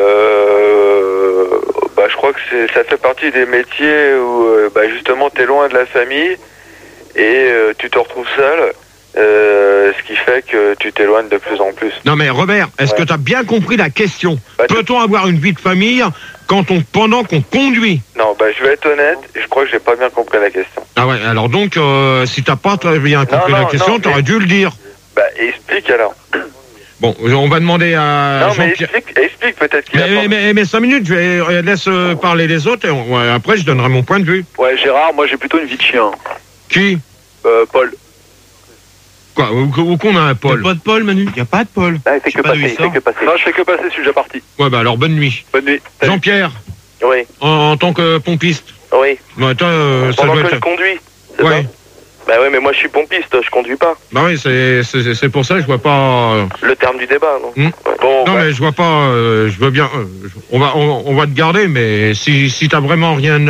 Speaker 3: Je crois que ça fait partie des métiers où justement t'es loin de la famille et tu te retrouves seul. Ce qui fait que tu t'éloignes de plus en plus.
Speaker 1: Non mais Robert, est-ce que tu as bien compris la question? Peut-on avoir une vie de famille pendant qu'on conduit?
Speaker 3: Non, je vais être honnête, je crois que j'ai pas bien compris la question.
Speaker 1: Ah ouais, alors donc, si t'as pas très bien compris la question, t'aurais dû le dire.
Speaker 3: Explique alors.
Speaker 1: Bon, on va demander à...
Speaker 3: Non, mais explique peut-être qu'il
Speaker 1: mais 5 minutes, je laisse parler les autres et après je donnerai mon point de vue.
Speaker 12: Ouais, Gérard, moi j'ai plutôt une vie de chien.
Speaker 1: Qui?
Speaker 12: Paul.
Speaker 1: Quoi? Où qu'on a un Paul?
Speaker 8: Pas de Paul, Manu?
Speaker 13: Y a pas de Paul.
Speaker 12: Il fait que passer, Non, je fais que passer, je suis déjà parti.
Speaker 1: Ouais, alors bonne nuit.
Speaker 12: Bonne nuit.
Speaker 1: Jean-Pierre?
Speaker 3: Oui.
Speaker 1: En tant que pompiste?
Speaker 3: Oui.
Speaker 1: Ouais, toi,
Speaker 3: pendant que je conduis, c'est ça? Bah ouais, mais moi je suis pompiste, je conduis pas.
Speaker 1: Bah oui, c'est pour ça que je vois pas...
Speaker 3: Le terme du débat, non?
Speaker 1: Mais je vois pas... je veux bien... on va te garder, mais si t'as vraiment rien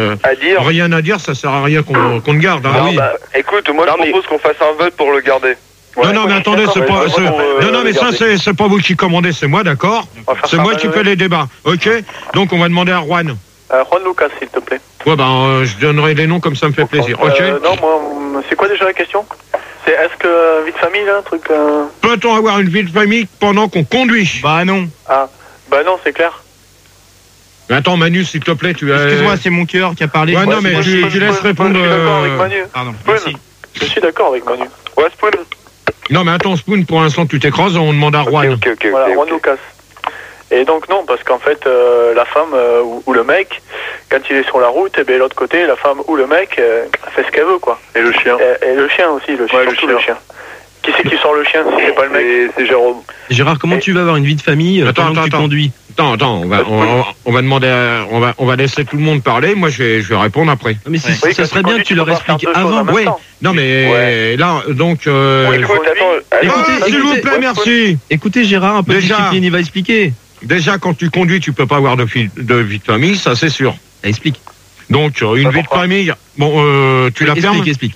Speaker 1: à dire, ça sert à rien qu'on te garde. Hein.
Speaker 3: Écoute, moi je propose qu'on fasse un vote pour le garder.
Speaker 1: Ouais, non mais attendez, c'est pas... Non mais ça c'est pas vous qui commandez, c'est moi, d'accord? C'est moi qui fais les débats, ok? Donc on va demander à Juan.
Speaker 12: Juan Lucas, s'il te plaît.
Speaker 1: Ouais, je donnerai les noms comme ça me fait plaisir, ok?
Speaker 12: Non, moi, c'est quoi déjà la question? C'est est-ce que vie de famille, là, un truc...
Speaker 1: Peut-on avoir une vie de famille pendant qu'on conduit?
Speaker 13: Bah non.
Speaker 12: Ah, non, c'est clair.
Speaker 1: Mais attends, Manu, s'il te plaît, tu as...
Speaker 13: Excuse-moi, c'est mon cœur qui a parlé.
Speaker 1: Ouais, non, mais tu laisses répondre...
Speaker 12: Je suis d'accord avec Manu.
Speaker 13: Pardon, merci.
Speaker 12: Je suis d'accord avec Manu. Ouais, Spoon.
Speaker 1: Non, mais attends, Spoon, pour l'instant, tu t'écrases, on demande à Juan.
Speaker 12: Voilà, Juan Lucas. Et donc non, parce qu'en fait, la femme ou le mec, quand il est sur la route, et bien l'autre côté, la femme ou le mec fait ce qu'elle veut, quoi. Et le chien. Et le chien aussi, le chien. Qui c'est qui sort le chien si c'est pas le mec? C'est Jérôme.
Speaker 8: Gérard, comment tu vas avoir une vie de famille pendant que tu conduis?
Speaker 1: Attends, on va demander, on va laisser tout le monde parler. Moi, je vais répondre après.
Speaker 8: Mais ça serait bien que tu leur expliques avant.
Speaker 1: Oui. Non, mais là, donc.
Speaker 3: Écoutez,
Speaker 1: s'il vous plaît, merci.
Speaker 8: Écoutez, Gérard, un peu de discipline, il va expliquer.
Speaker 1: Déjà, quand tu conduis, tu peux pas avoir de vie de famille, ça c'est sûr.
Speaker 8: Explique.
Speaker 1: Donc, une vie de famille. Bon, tu la fermes.
Speaker 8: Explique.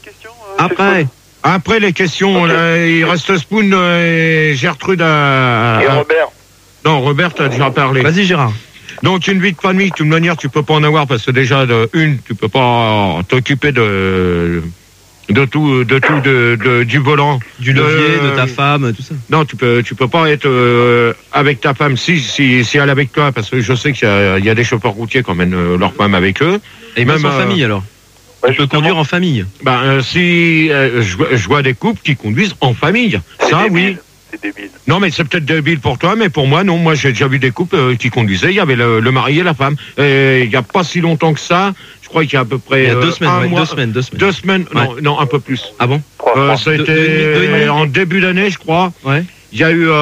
Speaker 1: Après les questions, il reste Spoon et Gertrude
Speaker 3: et Robert.
Speaker 1: Non, Robert a déjà parlé.
Speaker 8: Vas-y, Gérard.
Speaker 1: Donc, une vie de famille, de toute manière, tu peux pas en avoir parce que déjà, tu peux pas t'occuper de De tout, du volant.
Speaker 8: Du levier, de ta femme, tout ça.
Speaker 1: Non, tu peux pas être avec ta femme si elle est avec toi, parce que je sais qu'il y a des chauffeurs routiers qui emmènent leur femme avec eux.
Speaker 8: Et même en famille alors. On peut conduire en famille.
Speaker 1: Je vois des couples qui conduisent en famille. Ça, oui.
Speaker 12: C'est débile.
Speaker 1: Non, mais c'est peut-être débile pour toi, mais pour moi, non. Moi, j'ai déjà vu des couples qui conduisaient. Il y avait le mari et la femme. Et il n'y a pas si longtemps que ça. Je crois qu'il y a à peu près.
Speaker 8: Il y a 2 semaines,
Speaker 1: 2 semaines.
Speaker 8: Ouais.
Speaker 1: Non, un peu plus.
Speaker 8: Ah bon?
Speaker 1: Ça a été en début d'année, je crois.
Speaker 8: Ouais.
Speaker 1: Il y a eu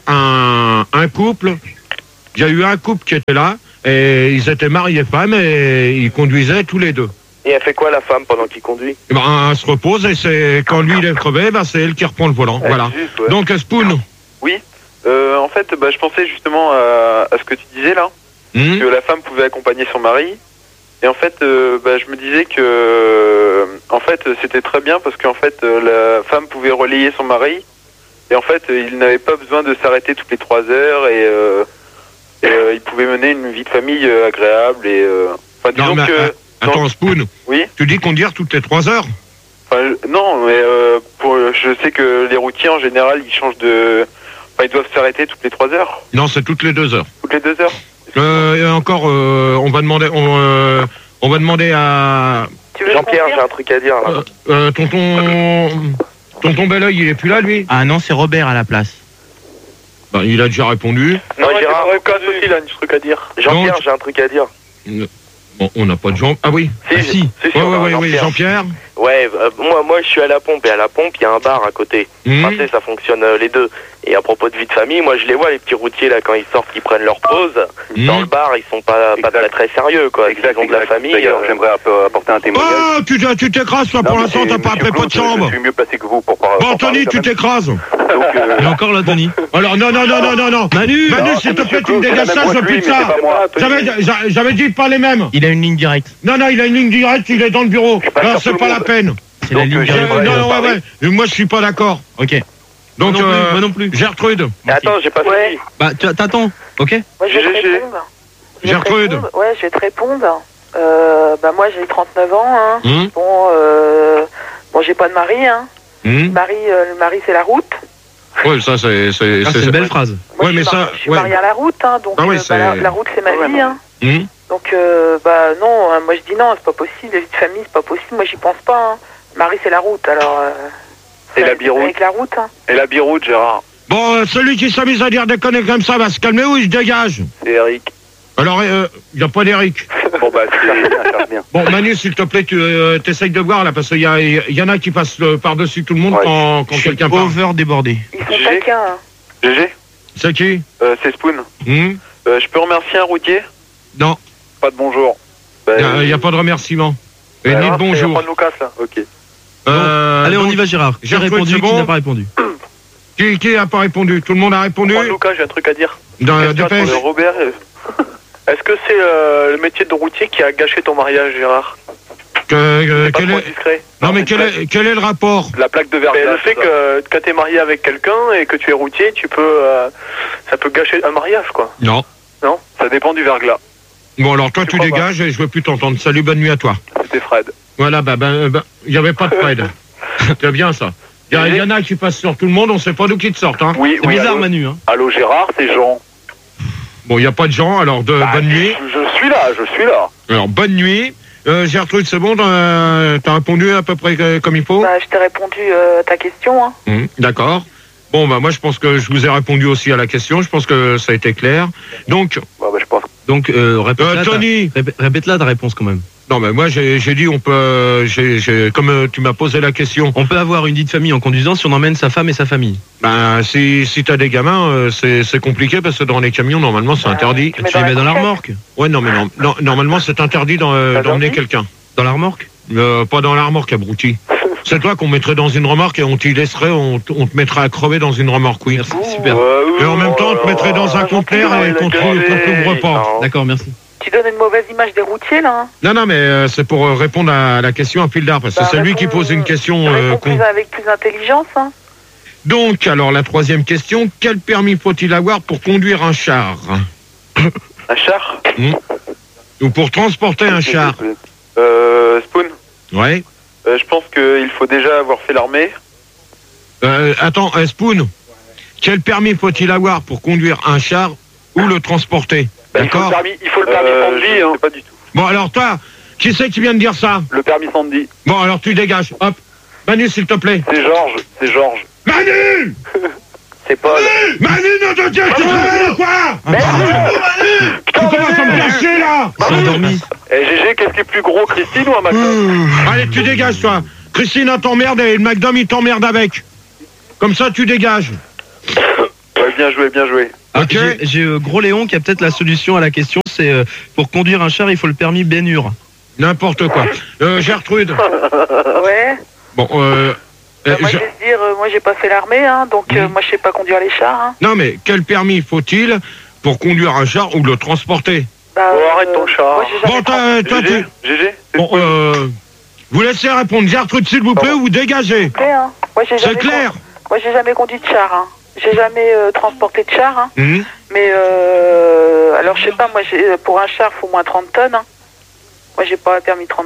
Speaker 1: un couple. Il y a eu un couple qui était là. Et ils étaient mariés femmes et ils conduisaient tous les deux.
Speaker 3: Et elle fait quoi la femme pendant qu'il conduit?
Speaker 1: Elle se repose et c'est quand lui il est crevé, c'est elle qui reprend le volant. Voilà.
Speaker 12: Juste, ouais.
Speaker 1: Donc Spoon.
Speaker 12: Oui. En fait, je pensais justement à ce que tu disais là, que la femme pouvait accompagner son mari. Et en fait, je me disais que, en fait, c'était très bien parce qu'en fait, la femme pouvait relayer son mari. Et en fait, il n'avait pas besoin de s'arrêter toutes les 3 heures et il pouvait mener une vie de famille agréable et. Disons que.
Speaker 1: Attends, Spoon.
Speaker 12: Oui.
Speaker 1: Tu dis conduire toutes les 3 heures?
Speaker 12: Non, mais je sais que les routiers en général, ils changent de. Ils doivent s'arrêter toutes les 3 heures.
Speaker 1: Non, c'est toutes les 2 heures.
Speaker 12: Toutes les 2 heures.
Speaker 1: Et encore, on va demander à.
Speaker 3: Jean-Pierre, j'ai un truc à dire là.
Speaker 1: Tonton Belleuil, il est plus là, lui?
Speaker 13: Ah non, c'est Robert à la place.
Speaker 1: Il a déjà répondu.
Speaker 3: Non, Gérard aussi, il a un truc à dire. Jean-Pierre, j'ai un truc à dire.
Speaker 1: Bon, on n'a pas de Jean. Ah oui.
Speaker 3: Si.
Speaker 1: Oui, Jean-Pierre.
Speaker 3: Ouais, moi je suis à la pompe et à la pompe il y a un bar à côté. Ça fonctionne les deux. Et à propos de vie de famille, moi je les vois les petits routiers là quand ils sortent, ils prennent leur pause. Dans le bar, ils sont pas très sérieux quoi. Ils ont de la famille.
Speaker 12: D'ailleurs, j'aimerais apporter un témoignage.
Speaker 1: Oh, tu t'écrases toi pour l'instant, t'as pas appelé pas de chambre.
Speaker 12: Je suis mieux placé que vous pour parler.
Speaker 1: Bon, Tony, tu t'écrases.
Speaker 8: Il est encore là, Tony.
Speaker 1: Alors non. Manu, s'il te plaît, tu me dégages ça, je veux plus de ça. J'avais dit pas les mêmes.
Speaker 13: Il a une ligne directe.
Speaker 1: Non, il a une ligne directe, il est dans le bureau. Alors c'est pas la peine.
Speaker 13: C'est la ligne directe.
Speaker 1: Non, moi je suis pas d'accord.
Speaker 8: Ok.
Speaker 1: Donc,
Speaker 8: moi non plus.
Speaker 1: Gertrude.
Speaker 3: Attends, j'ai pas fini.
Speaker 8: T'attends, ok?
Speaker 2: Moi, je vais te répondre.
Speaker 1: Gertrude.
Speaker 2: Ouais, je vais te répondre. Moi, j'ai 39 ans. Hein. Bon, j'ai pas de mari. Hein. Le mari, c'est la route.
Speaker 1: Ouais, ça, c'est
Speaker 8: une belle phrase.
Speaker 2: Moi,
Speaker 1: ouais, mais ça.
Speaker 2: Je suis marié à la route, hein, donc la route, c'est ma vie. Hein. Donc, non, moi, je dis non, c'est pas possible. La vie de famille, c'est pas possible. Moi, j'y pense pas. Hein. Le mari, c'est la route, alors.
Speaker 12: Et la biroute.
Speaker 2: Avec la route. Hein.
Speaker 12: Et la biroute, Gérard.
Speaker 1: Bon, celui qui s'amuse à dire des conneries comme ça va se calmer ou il se dégage?
Speaker 12: C'est Eric.
Speaker 1: Alors, il n'y a pas d'Eric.
Speaker 12: Bon, c'est bien.
Speaker 1: Bon, Manu, s'il te plaît, tu essayes de voir, là, parce qu'il y en a qui passent par-dessus tout le monde quand quelqu'un parle.
Speaker 13: Over débordé.
Speaker 2: Ils sont taquins. Hein.
Speaker 12: GG.
Speaker 1: C'est qui?
Speaker 12: C'est Spoon. Je peux remercier un routier?
Speaker 1: Non.
Speaker 12: Pas de bonjour.
Speaker 1: Il n'y a pas de remerciement. Et ni de bonjour.
Speaker 12: Il n'y a pas de Lucas, là. Ok.
Speaker 8: Allez, on y va, Gérard. J'ai répondu, qui n'a pas répondu?
Speaker 1: Qui n'a pas répondu? Tout le monde a répondu?
Speaker 12: Lucas, j'ai un truc à dire.
Speaker 1: Dépêche.
Speaker 12: Robert, est-ce que c'est le métier de routier qui a gâché ton mariage, Gérard? Discret.
Speaker 1: Non, mais quel est le rapport?
Speaker 12: La plaque de verglas. Le fait que quand t'es marié avec quelqu'un et que tu es routier, ça peut gâcher un mariage, quoi.
Speaker 1: Non.
Speaker 12: Non? Ça dépend du verglas.
Speaker 1: Bon, alors toi, tu dégages et je veux plus t'entendre. Salut, bonne nuit à toi.
Speaker 12: C'était Fred.
Speaker 1: Voilà, il n'y avait pas de Fred. C'est bien ça. Il y en a qui passent sur tout le monde, on sait pas d'où qui te sortent. Hein.
Speaker 12: Oui,
Speaker 8: c'est bizarre,
Speaker 12: allô.
Speaker 8: Manu. Hein.
Speaker 12: Allô, Gérard, c'est Jean.
Speaker 1: Bon, il n'y a pas de Jean, alors bonne nuit.
Speaker 12: Je suis là.
Speaker 1: Alors, bonne nuit. Gertrude, c'est bon, t'as répondu à peu près comme il faut?
Speaker 2: Je t'ai répondu à ta question. Hein.
Speaker 1: D'accord. Bon, moi, je pense que je vous ai répondu aussi à la question. Je pense que ça a été clair. Donc,
Speaker 12: je pense.
Speaker 8: Donc, répète-la ta réponse quand même.
Speaker 1: Non, mais moi, j'ai dit, on peut, comme tu m'as posé la question.
Speaker 8: On peut avoir une vie de famille en conduisant si on emmène sa femme et sa famille.
Speaker 1: Si t'as des gamins, c'est compliqué parce que dans les camions, normalement, c'est interdit.
Speaker 8: Tu les mets dans la remorque?
Speaker 1: Ouais, non, mais non, normalement, c'est interdit d'emmener quelqu'un.
Speaker 8: Dans la remorque?
Speaker 1: Pas dans la remorque, abruti. C'est toi qu'on mettrait dans une remorque et on t'y laisserait, on te mettrait à crever dans une remorque, oui.
Speaker 8: Merci, super.
Speaker 1: Et en même temps, on te mettrait dans un conteneur et qu'on t'ouvre pas.
Speaker 8: D'accord, merci.
Speaker 2: Tu donnes une mauvaise image des routiers, là.
Speaker 1: Non, mais c'est pour répondre à la question à fil d'art, parce que c'est lui qui pose une question.
Speaker 2: Avec plus d'intelligence, hein.
Speaker 1: Donc, alors, la troisième question, quel permis faut-il avoir pour conduire un char?
Speaker 12: Un char?
Speaker 1: Ou pour transporter un char?
Speaker 12: Spoon?
Speaker 1: Ouais.
Speaker 12: Je pense qu'il faut déjà avoir fait l'armée.
Speaker 1: Attends, Spoon, quel permis faut-il avoir pour conduire un char ou le transporter? D'accord.
Speaker 12: Il faut le permis Sandy, hein. Pas du tout.
Speaker 1: Bon, alors toi, qui c'est qui vient de dire ça?
Speaker 12: Le permis Sandy.
Speaker 1: Bon, alors tu dégages. Hop. Manu, s'il te plaît.
Speaker 12: C'est Georges.
Speaker 1: Manu!
Speaker 12: C'est Paul.
Speaker 1: Manu, non, tu te réveilles ou quoi? Manu! Tu commences à me faire chier, là!
Speaker 8: Ils sont endormis.
Speaker 12: GG, qu'est-ce qui est plus gros, Christine ou un McDo?
Speaker 1: Allez, tu dégages, toi. Christine, elle t'emmerde et le McDom, il t'emmerde avec. Comme ça, tu dégages.
Speaker 12: Ouais, bien joué.
Speaker 1: Ok.
Speaker 8: J'ai Gros Léon qui a peut-être la solution à la question, c'est pour conduire un char, il faut le permis Ben-Hur.
Speaker 1: N'importe quoi. Gertrude.
Speaker 2: Ouais.
Speaker 1: Bon,
Speaker 2: moi, je vais te dire, moi, j'ai pas fait l'armée, hein, donc moi, je sais pas conduire les chars. Hein.
Speaker 1: Non, mais quel permis faut-il pour conduire un char ou le transporter?
Speaker 12: Arrête ton char.
Speaker 1: Bon, toi, tu...
Speaker 12: GG.
Speaker 1: Bon, vous laissez répondre. Gertrude, s'il vous plaît, ou vous dégagez.
Speaker 2: Hein.
Speaker 1: C'est clair.
Speaker 2: Moi, j'ai jamais conduit de char. Hein. J'ai jamais transporté de char. Hein. Mais, alors, je sais pas, moi, pour un char, il faut moins 30 tonnes. Hein. Moi, j'ai pas permis 30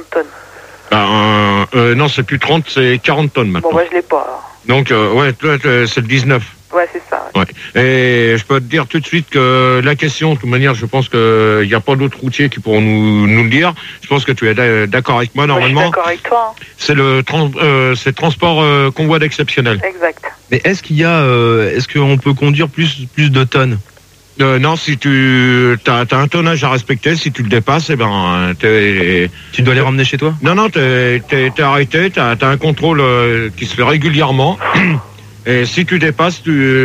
Speaker 2: tonnes.
Speaker 1: Non, c'est plus 30, c'est 40 tonnes maintenant.
Speaker 2: Bon, je l'ai pas. Alors.
Speaker 1: Donc, ouais, toi, c'est le 19.
Speaker 2: Ouais, c'est ça.
Speaker 1: Ouais. Et je peux te dire tout de suite que la question, de toute manière, je pense qu'il n'y a pas d'autres routiers qui pourront nous le dire. Je pense que tu es d'accord avec moi, normalement.
Speaker 2: Je suis d'accord avec toi. Hein.
Speaker 1: C'est transport convoi d'exceptionnel.
Speaker 2: Exact.
Speaker 8: Mais est-ce qu'on peut conduire plus de tonnes?
Speaker 1: Non, si tu as un tonnage à respecter, si tu le dépasses, eh ben,
Speaker 8: tu dois les ramener chez toi?
Speaker 1: Non, t'es arrêté, t'as un contrôle qui se fait régulièrement. Et si tu dépasses,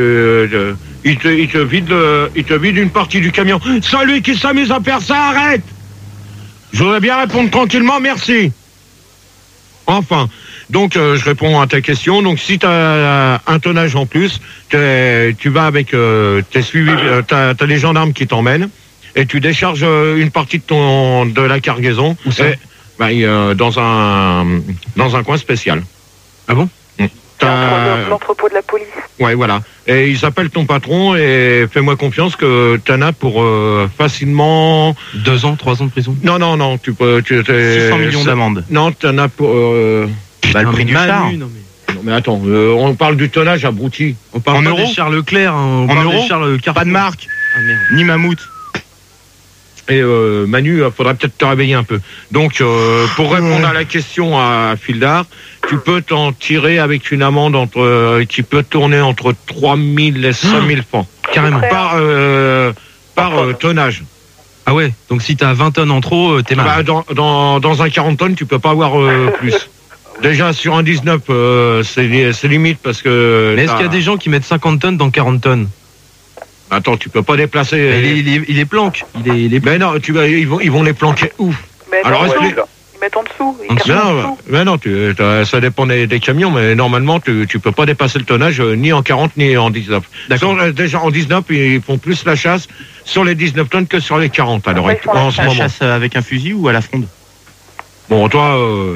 Speaker 1: il te vide une partie du camion. Celui qui s'amuse à faire ça, arrête! Je voudrais bien répondre tranquillement, merci. Enfin, donc je réponds à ta question. Donc si tu as un tonnage en plus, tu vas avec, t'es suivi, t'as les gendarmes qui t'emmènent et tu décharges une partie de la cargaison.
Speaker 8: Où ça?
Speaker 1: Dans un coin spécial.
Speaker 8: Ah bon?
Speaker 2: L'entrepôt de la police.
Speaker 1: Ouais, voilà. Et ils appellent ton patron et fais-moi confiance que t'en as pour facilement
Speaker 8: 2 ans, 3 ans de prison.
Speaker 1: Non, tu peux.
Speaker 8: 600 millions d'amende.
Speaker 1: Non, t'en as pour.
Speaker 8: Le prix du char.
Speaker 1: Non mais attends, on parle du tonnage abruti.
Speaker 8: On parle en des Charles Leclerc, on parle des Charles Carrefour.
Speaker 13: Pas de marque.
Speaker 8: Ah, merde.
Speaker 13: Ni Mammouth.
Speaker 1: Et Manu, il faudra peut-être te réveiller un peu. Donc, pour répondre à la question à Fildar, tu peux t'en tirer avec une amende qui peut tourner entre 3 000 et 5 000 francs.
Speaker 8: Carrément.
Speaker 1: Par tonnage.
Speaker 8: Ah ouais, donc si t'as 20 tonnes en trop, t'es mal.
Speaker 1: Dans un 40 tonnes, tu peux pas avoir plus. Déjà, sur un 19, c'est limite parce que...
Speaker 8: Mais est-ce qu'il y a des gens qui mettent 50 tonnes dans 40 tonnes?
Speaker 1: Attends, tu peux pas déplacer...
Speaker 8: Il est planque.
Speaker 1: Mais non, ils vont les planquer où?
Speaker 2: Alors, ils mettent en dessous.
Speaker 1: Mais non, ça dépend des camions, mais normalement, tu peux pas dépasser le tonnage ni en 40 ni en 19. D'accord. Déjà, en 19, ils font plus la chasse sur les 19 tonnes que sur les 40. Alors, en ce moment.
Speaker 13: La chasse avec un fusil ou à la fronde?
Speaker 1: Bon, toi,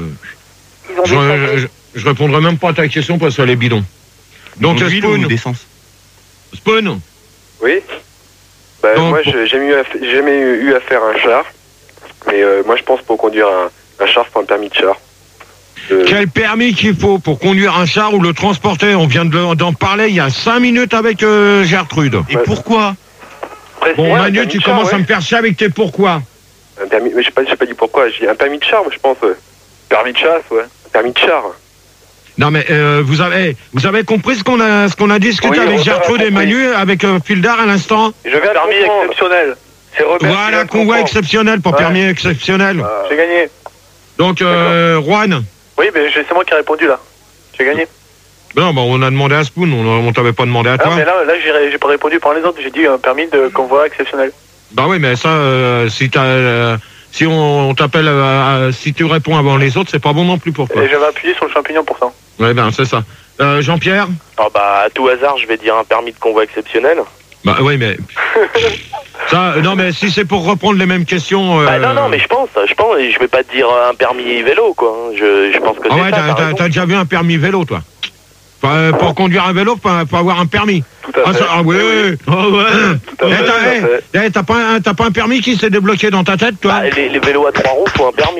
Speaker 1: je répondrai même pas à ta question parce qu'elle est bidon. Donc, Spoon.
Speaker 12: Oui. Moi, j'ai jamais eu à faire un char. Mais moi, je pense pour conduire un char, faut un permis de char.
Speaker 1: Quel permis qu'il faut pour conduire un char ou le transporter? On vient d'en parler il y a 5 minutes avec Gertrude.
Speaker 8: Et pourquoi?
Speaker 1: Bon, Manu, tu commences à me faire chier avec tes pourquoi.
Speaker 12: Un permis, mais j'ai pas dit pourquoi. J'ai un permis de char, je pense. Permis de chasse, ouais. Permis de char.
Speaker 1: Non mais vous avez compris ce qu'on a discuté avec Gertrude et Manu avec Fildar à l'instant?
Speaker 12: Je viens de permis exceptionnel.
Speaker 1: Voilà, convoi exceptionnel pour permis exceptionnel.
Speaker 12: J'ai gagné.
Speaker 1: Donc Juan.
Speaker 12: Oui, mais c'est moi qui ai répondu là. J'ai gagné.
Speaker 1: Non, on a demandé à Spoon, on t'avait pas demandé à toi.
Speaker 12: Non, mais là j'ai pas répondu par les autres. J'ai dit un permis de convoi exceptionnel.
Speaker 1: Bah oui, mais ça, si on t'appelle, si tu réponds avant les autres, c'est pas bon non plus pour toi.
Speaker 12: Et j'avais appuyé sur le champignon pour ça.
Speaker 1: Ouais, c'est ça. Jean-Pierre?
Speaker 3: À tout hasard, je vais dire un permis de convoi exceptionnel.
Speaker 1: Bah oui, mais ça, non, mais si c'est pour reprendre les mêmes questions.
Speaker 3: Non, mais je pense, je vais pas te dire un permis vélo, quoi. Je pense que c'est ça.
Speaker 1: T'as déjà vu un permis vélo, toi? Pour conduire un vélo, faut avoir un permis.
Speaker 12: Tout à fait.
Speaker 1: Ah oui.
Speaker 12: Tout à fait.
Speaker 1: T'as pas un permis qui s'est débloqué dans ta tête, toi?
Speaker 3: Les vélos à 3 roues, faut un permis. Hein.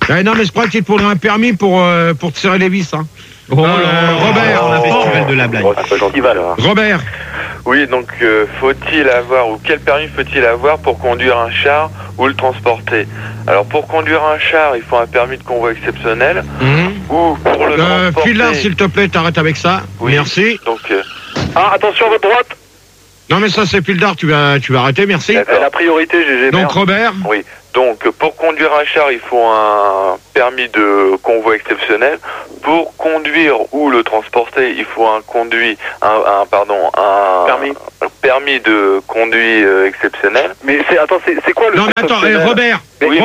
Speaker 1: Non, mais je crois qu'il te faudra un permis pour tirer les vis. Hein. Robert,
Speaker 13: la festival de la blague.
Speaker 1: Robert.
Speaker 14: Oui, donc faut-il avoir, ou quel permis faut-il avoir pour conduire un char ou le transporter? Alors pour conduire un char, il faut un permis de convoi exceptionnel. Ou pour le transporter...
Speaker 1: File-là, s'il te plaît, t'arrêtes avec ça. Oui. Merci.
Speaker 14: Donc,
Speaker 12: attention à votre droite.
Speaker 1: Non mais ça c'est Pildar, tu vas arrêter, merci.
Speaker 12: La priorité, GG.
Speaker 1: Donc Robert.
Speaker 14: Oui. Donc pour conduire un char, il faut un permis de convoi exceptionnel. Pour conduire ou le transporter, il faut un permis de conduite exceptionnel.
Speaker 12: Mais c'est quoi le...
Speaker 1: Non mais attends, Robert.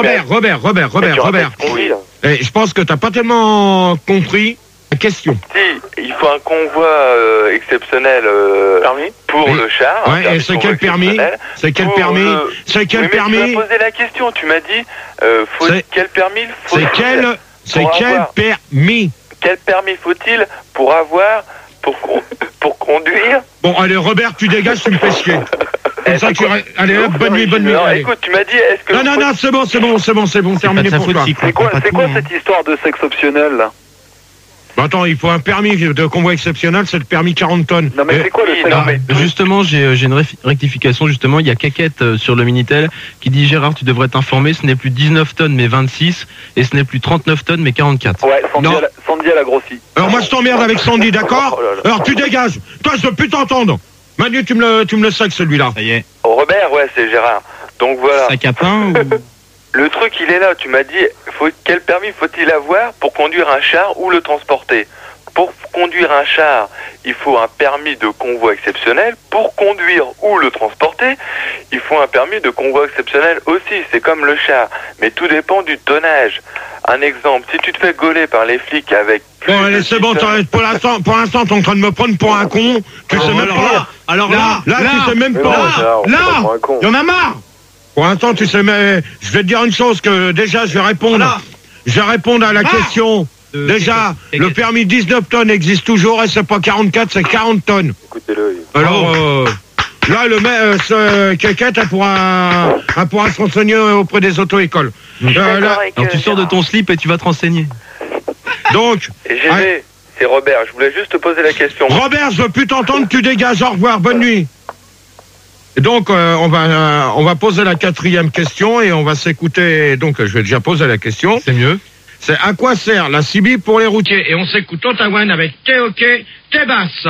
Speaker 14: Oui.
Speaker 1: Je pense que t'as pas tellement compris la question.
Speaker 14: Si, il faut un convoi exceptionnel pour le char.
Speaker 1: Ouais, et c'est quel permis? C'est quel permis? C'est quel permis?
Speaker 14: Tu m'as posé la question, tu m'as dit quel permis faut-il?
Speaker 1: C'est quel permis?
Speaker 14: Quel permis faut-il pour avoir pour conduire?
Speaker 1: Bon, allez Robert, tu dégages, tu me fais chier. Comme ça, allez hop, bonne nuit.
Speaker 14: Alors, écoute, tu m'as dit, est-ce que...
Speaker 1: Non, c'est bon, terminé pour toi.
Speaker 12: C'est quoi cette histoire de sexe optionnel, là?
Speaker 1: Bah attends, il faut un permis de convoi exceptionnel, c'est le permis 40 tonnes.
Speaker 12: Non mais c'est quoi le sexe?
Speaker 8: Justement, j'ai une rectification, justement, il y a Caquette sur le Minitel qui dit Gérard, tu devrais t'informer, ce n'est plus 19 tonnes mais 26 et ce n'est plus 39 tonnes mais 44.
Speaker 12: Ouais, Sandy elle a grossi.
Speaker 1: Alors moi je t'emmerde avec Sandy, d'accord? Alors tu dégages. Toi je veux plus t'entendre. Manu, tu me le sacs celui-là.
Speaker 13: Ça y est.
Speaker 14: Robert, ouais, c'est Gérard. Donc voilà.
Speaker 8: Sac à pain ou...
Speaker 14: Le truc, il est là. Tu m'as dit, quel permis faut-il avoir pour conduire un char ou le transporter? Pour conduire un char, il faut un permis de convoi exceptionnel. Pour conduire ou le transporter, il faut un permis de convoi exceptionnel aussi. C'est comme le char. Mais tout dépend du tonnage. Un exemple, si tu te fais gauler par les flics avec...
Speaker 1: Bon, allez, c'est bon, pour l'instant, t'es en train de me prendre pour un con. Tu sais même pas. Alors là, tu sais même pas. Là, il y en a marre. Pour l'instant, tu sais, mais je vais te dire une chose, que déjà, je vais répondre à la question. Déjà, le permis 19 tonnes existe toujours et c'est pas 44, c'est 40 tonnes.
Speaker 14: Écoutez-le.
Speaker 1: Alors, là, le mec, Caquette, elle pourra se renseigner auprès des auto-écoles.
Speaker 8: Alors, tu sors de ton slip et tu vas te renseigner.
Speaker 1: Donc...
Speaker 14: GG, c'est Robert, je voulais juste te poser la question.
Speaker 1: Robert, je veux plus t'entendre, tu dégages, au revoir, bonne nuit. Donc, on va poser la 4e question et on va s'écouter. Donc, je vais déjà poser la question.
Speaker 8: C'est mieux.
Speaker 1: C'est à quoi sert la CB pour les routiers? Et on s'écoute Ottawa avec T'es OK, t'es basse.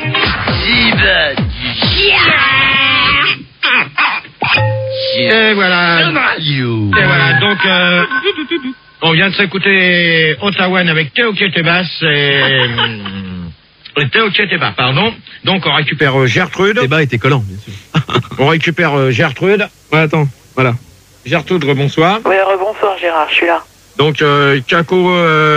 Speaker 1: Et voilà. Donc, on vient de s'écouter Ottawa avec T'es OK, t'es basse et... T'es OK, t'es bas, pardon. Donc on récupère Gertrude.
Speaker 8: T'es bas et t'es collant, bien sûr.
Speaker 1: On récupère Gertrude.
Speaker 8: Ouais, attends, voilà.
Speaker 1: Gertrude, rebonsoir.
Speaker 7: Oui, rebonsoir Gérard, je suis là.
Speaker 1: Donc Caco...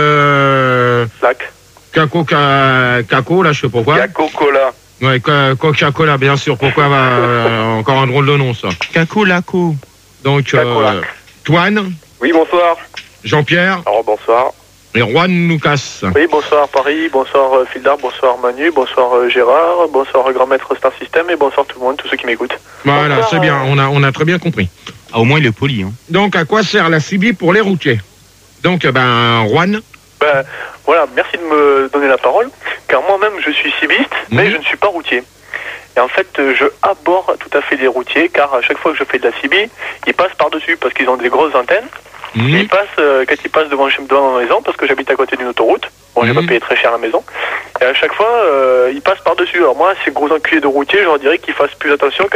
Speaker 1: Caco, là, je sais pourquoi.
Speaker 14: Caco-Cola.
Speaker 1: Ouais, Coca-Cola, bien sûr. Pourquoi encore un drôle de nom, ça.
Speaker 8: Caco-Laco.
Speaker 1: Donc, Toine.
Speaker 12: Oui, bonsoir.
Speaker 1: Jean-Pierre.
Speaker 14: Alors, bonsoir.
Speaker 1: Et Juan Lucas.
Speaker 12: Oui, bonsoir Paris, bonsoir Fildar, bonsoir Manu, bonsoir Gérard, bonsoir Grand Maître Star System et bonsoir tout le monde, tous ceux qui m'écoutent.
Speaker 1: Voilà, c'est bien, on a très bien compris.
Speaker 13: Ah, au moins il est poli. Hein.
Speaker 1: Donc, à quoi sert la CB pour les routiers? Donc, Juan.
Speaker 12: Voilà, merci de me donner la parole, car moi-même je suis cibiste, mais je ne suis pas routier. Et en fait, je aborde tout à fait les routiers, car à chaque fois que je fais de la CB, ils passent par-dessus, parce qu'ils ont des grosses antennes. Ils passent, quand ils passent devant ma maison, parce que j'habite à côté d'une autoroute, bon, j'ai pas payé très cher la maison, et à chaque fois, ils passent par-dessus. Alors moi, ces gros enculés de routiers, je leur dirais qu'ils fassent plus attention.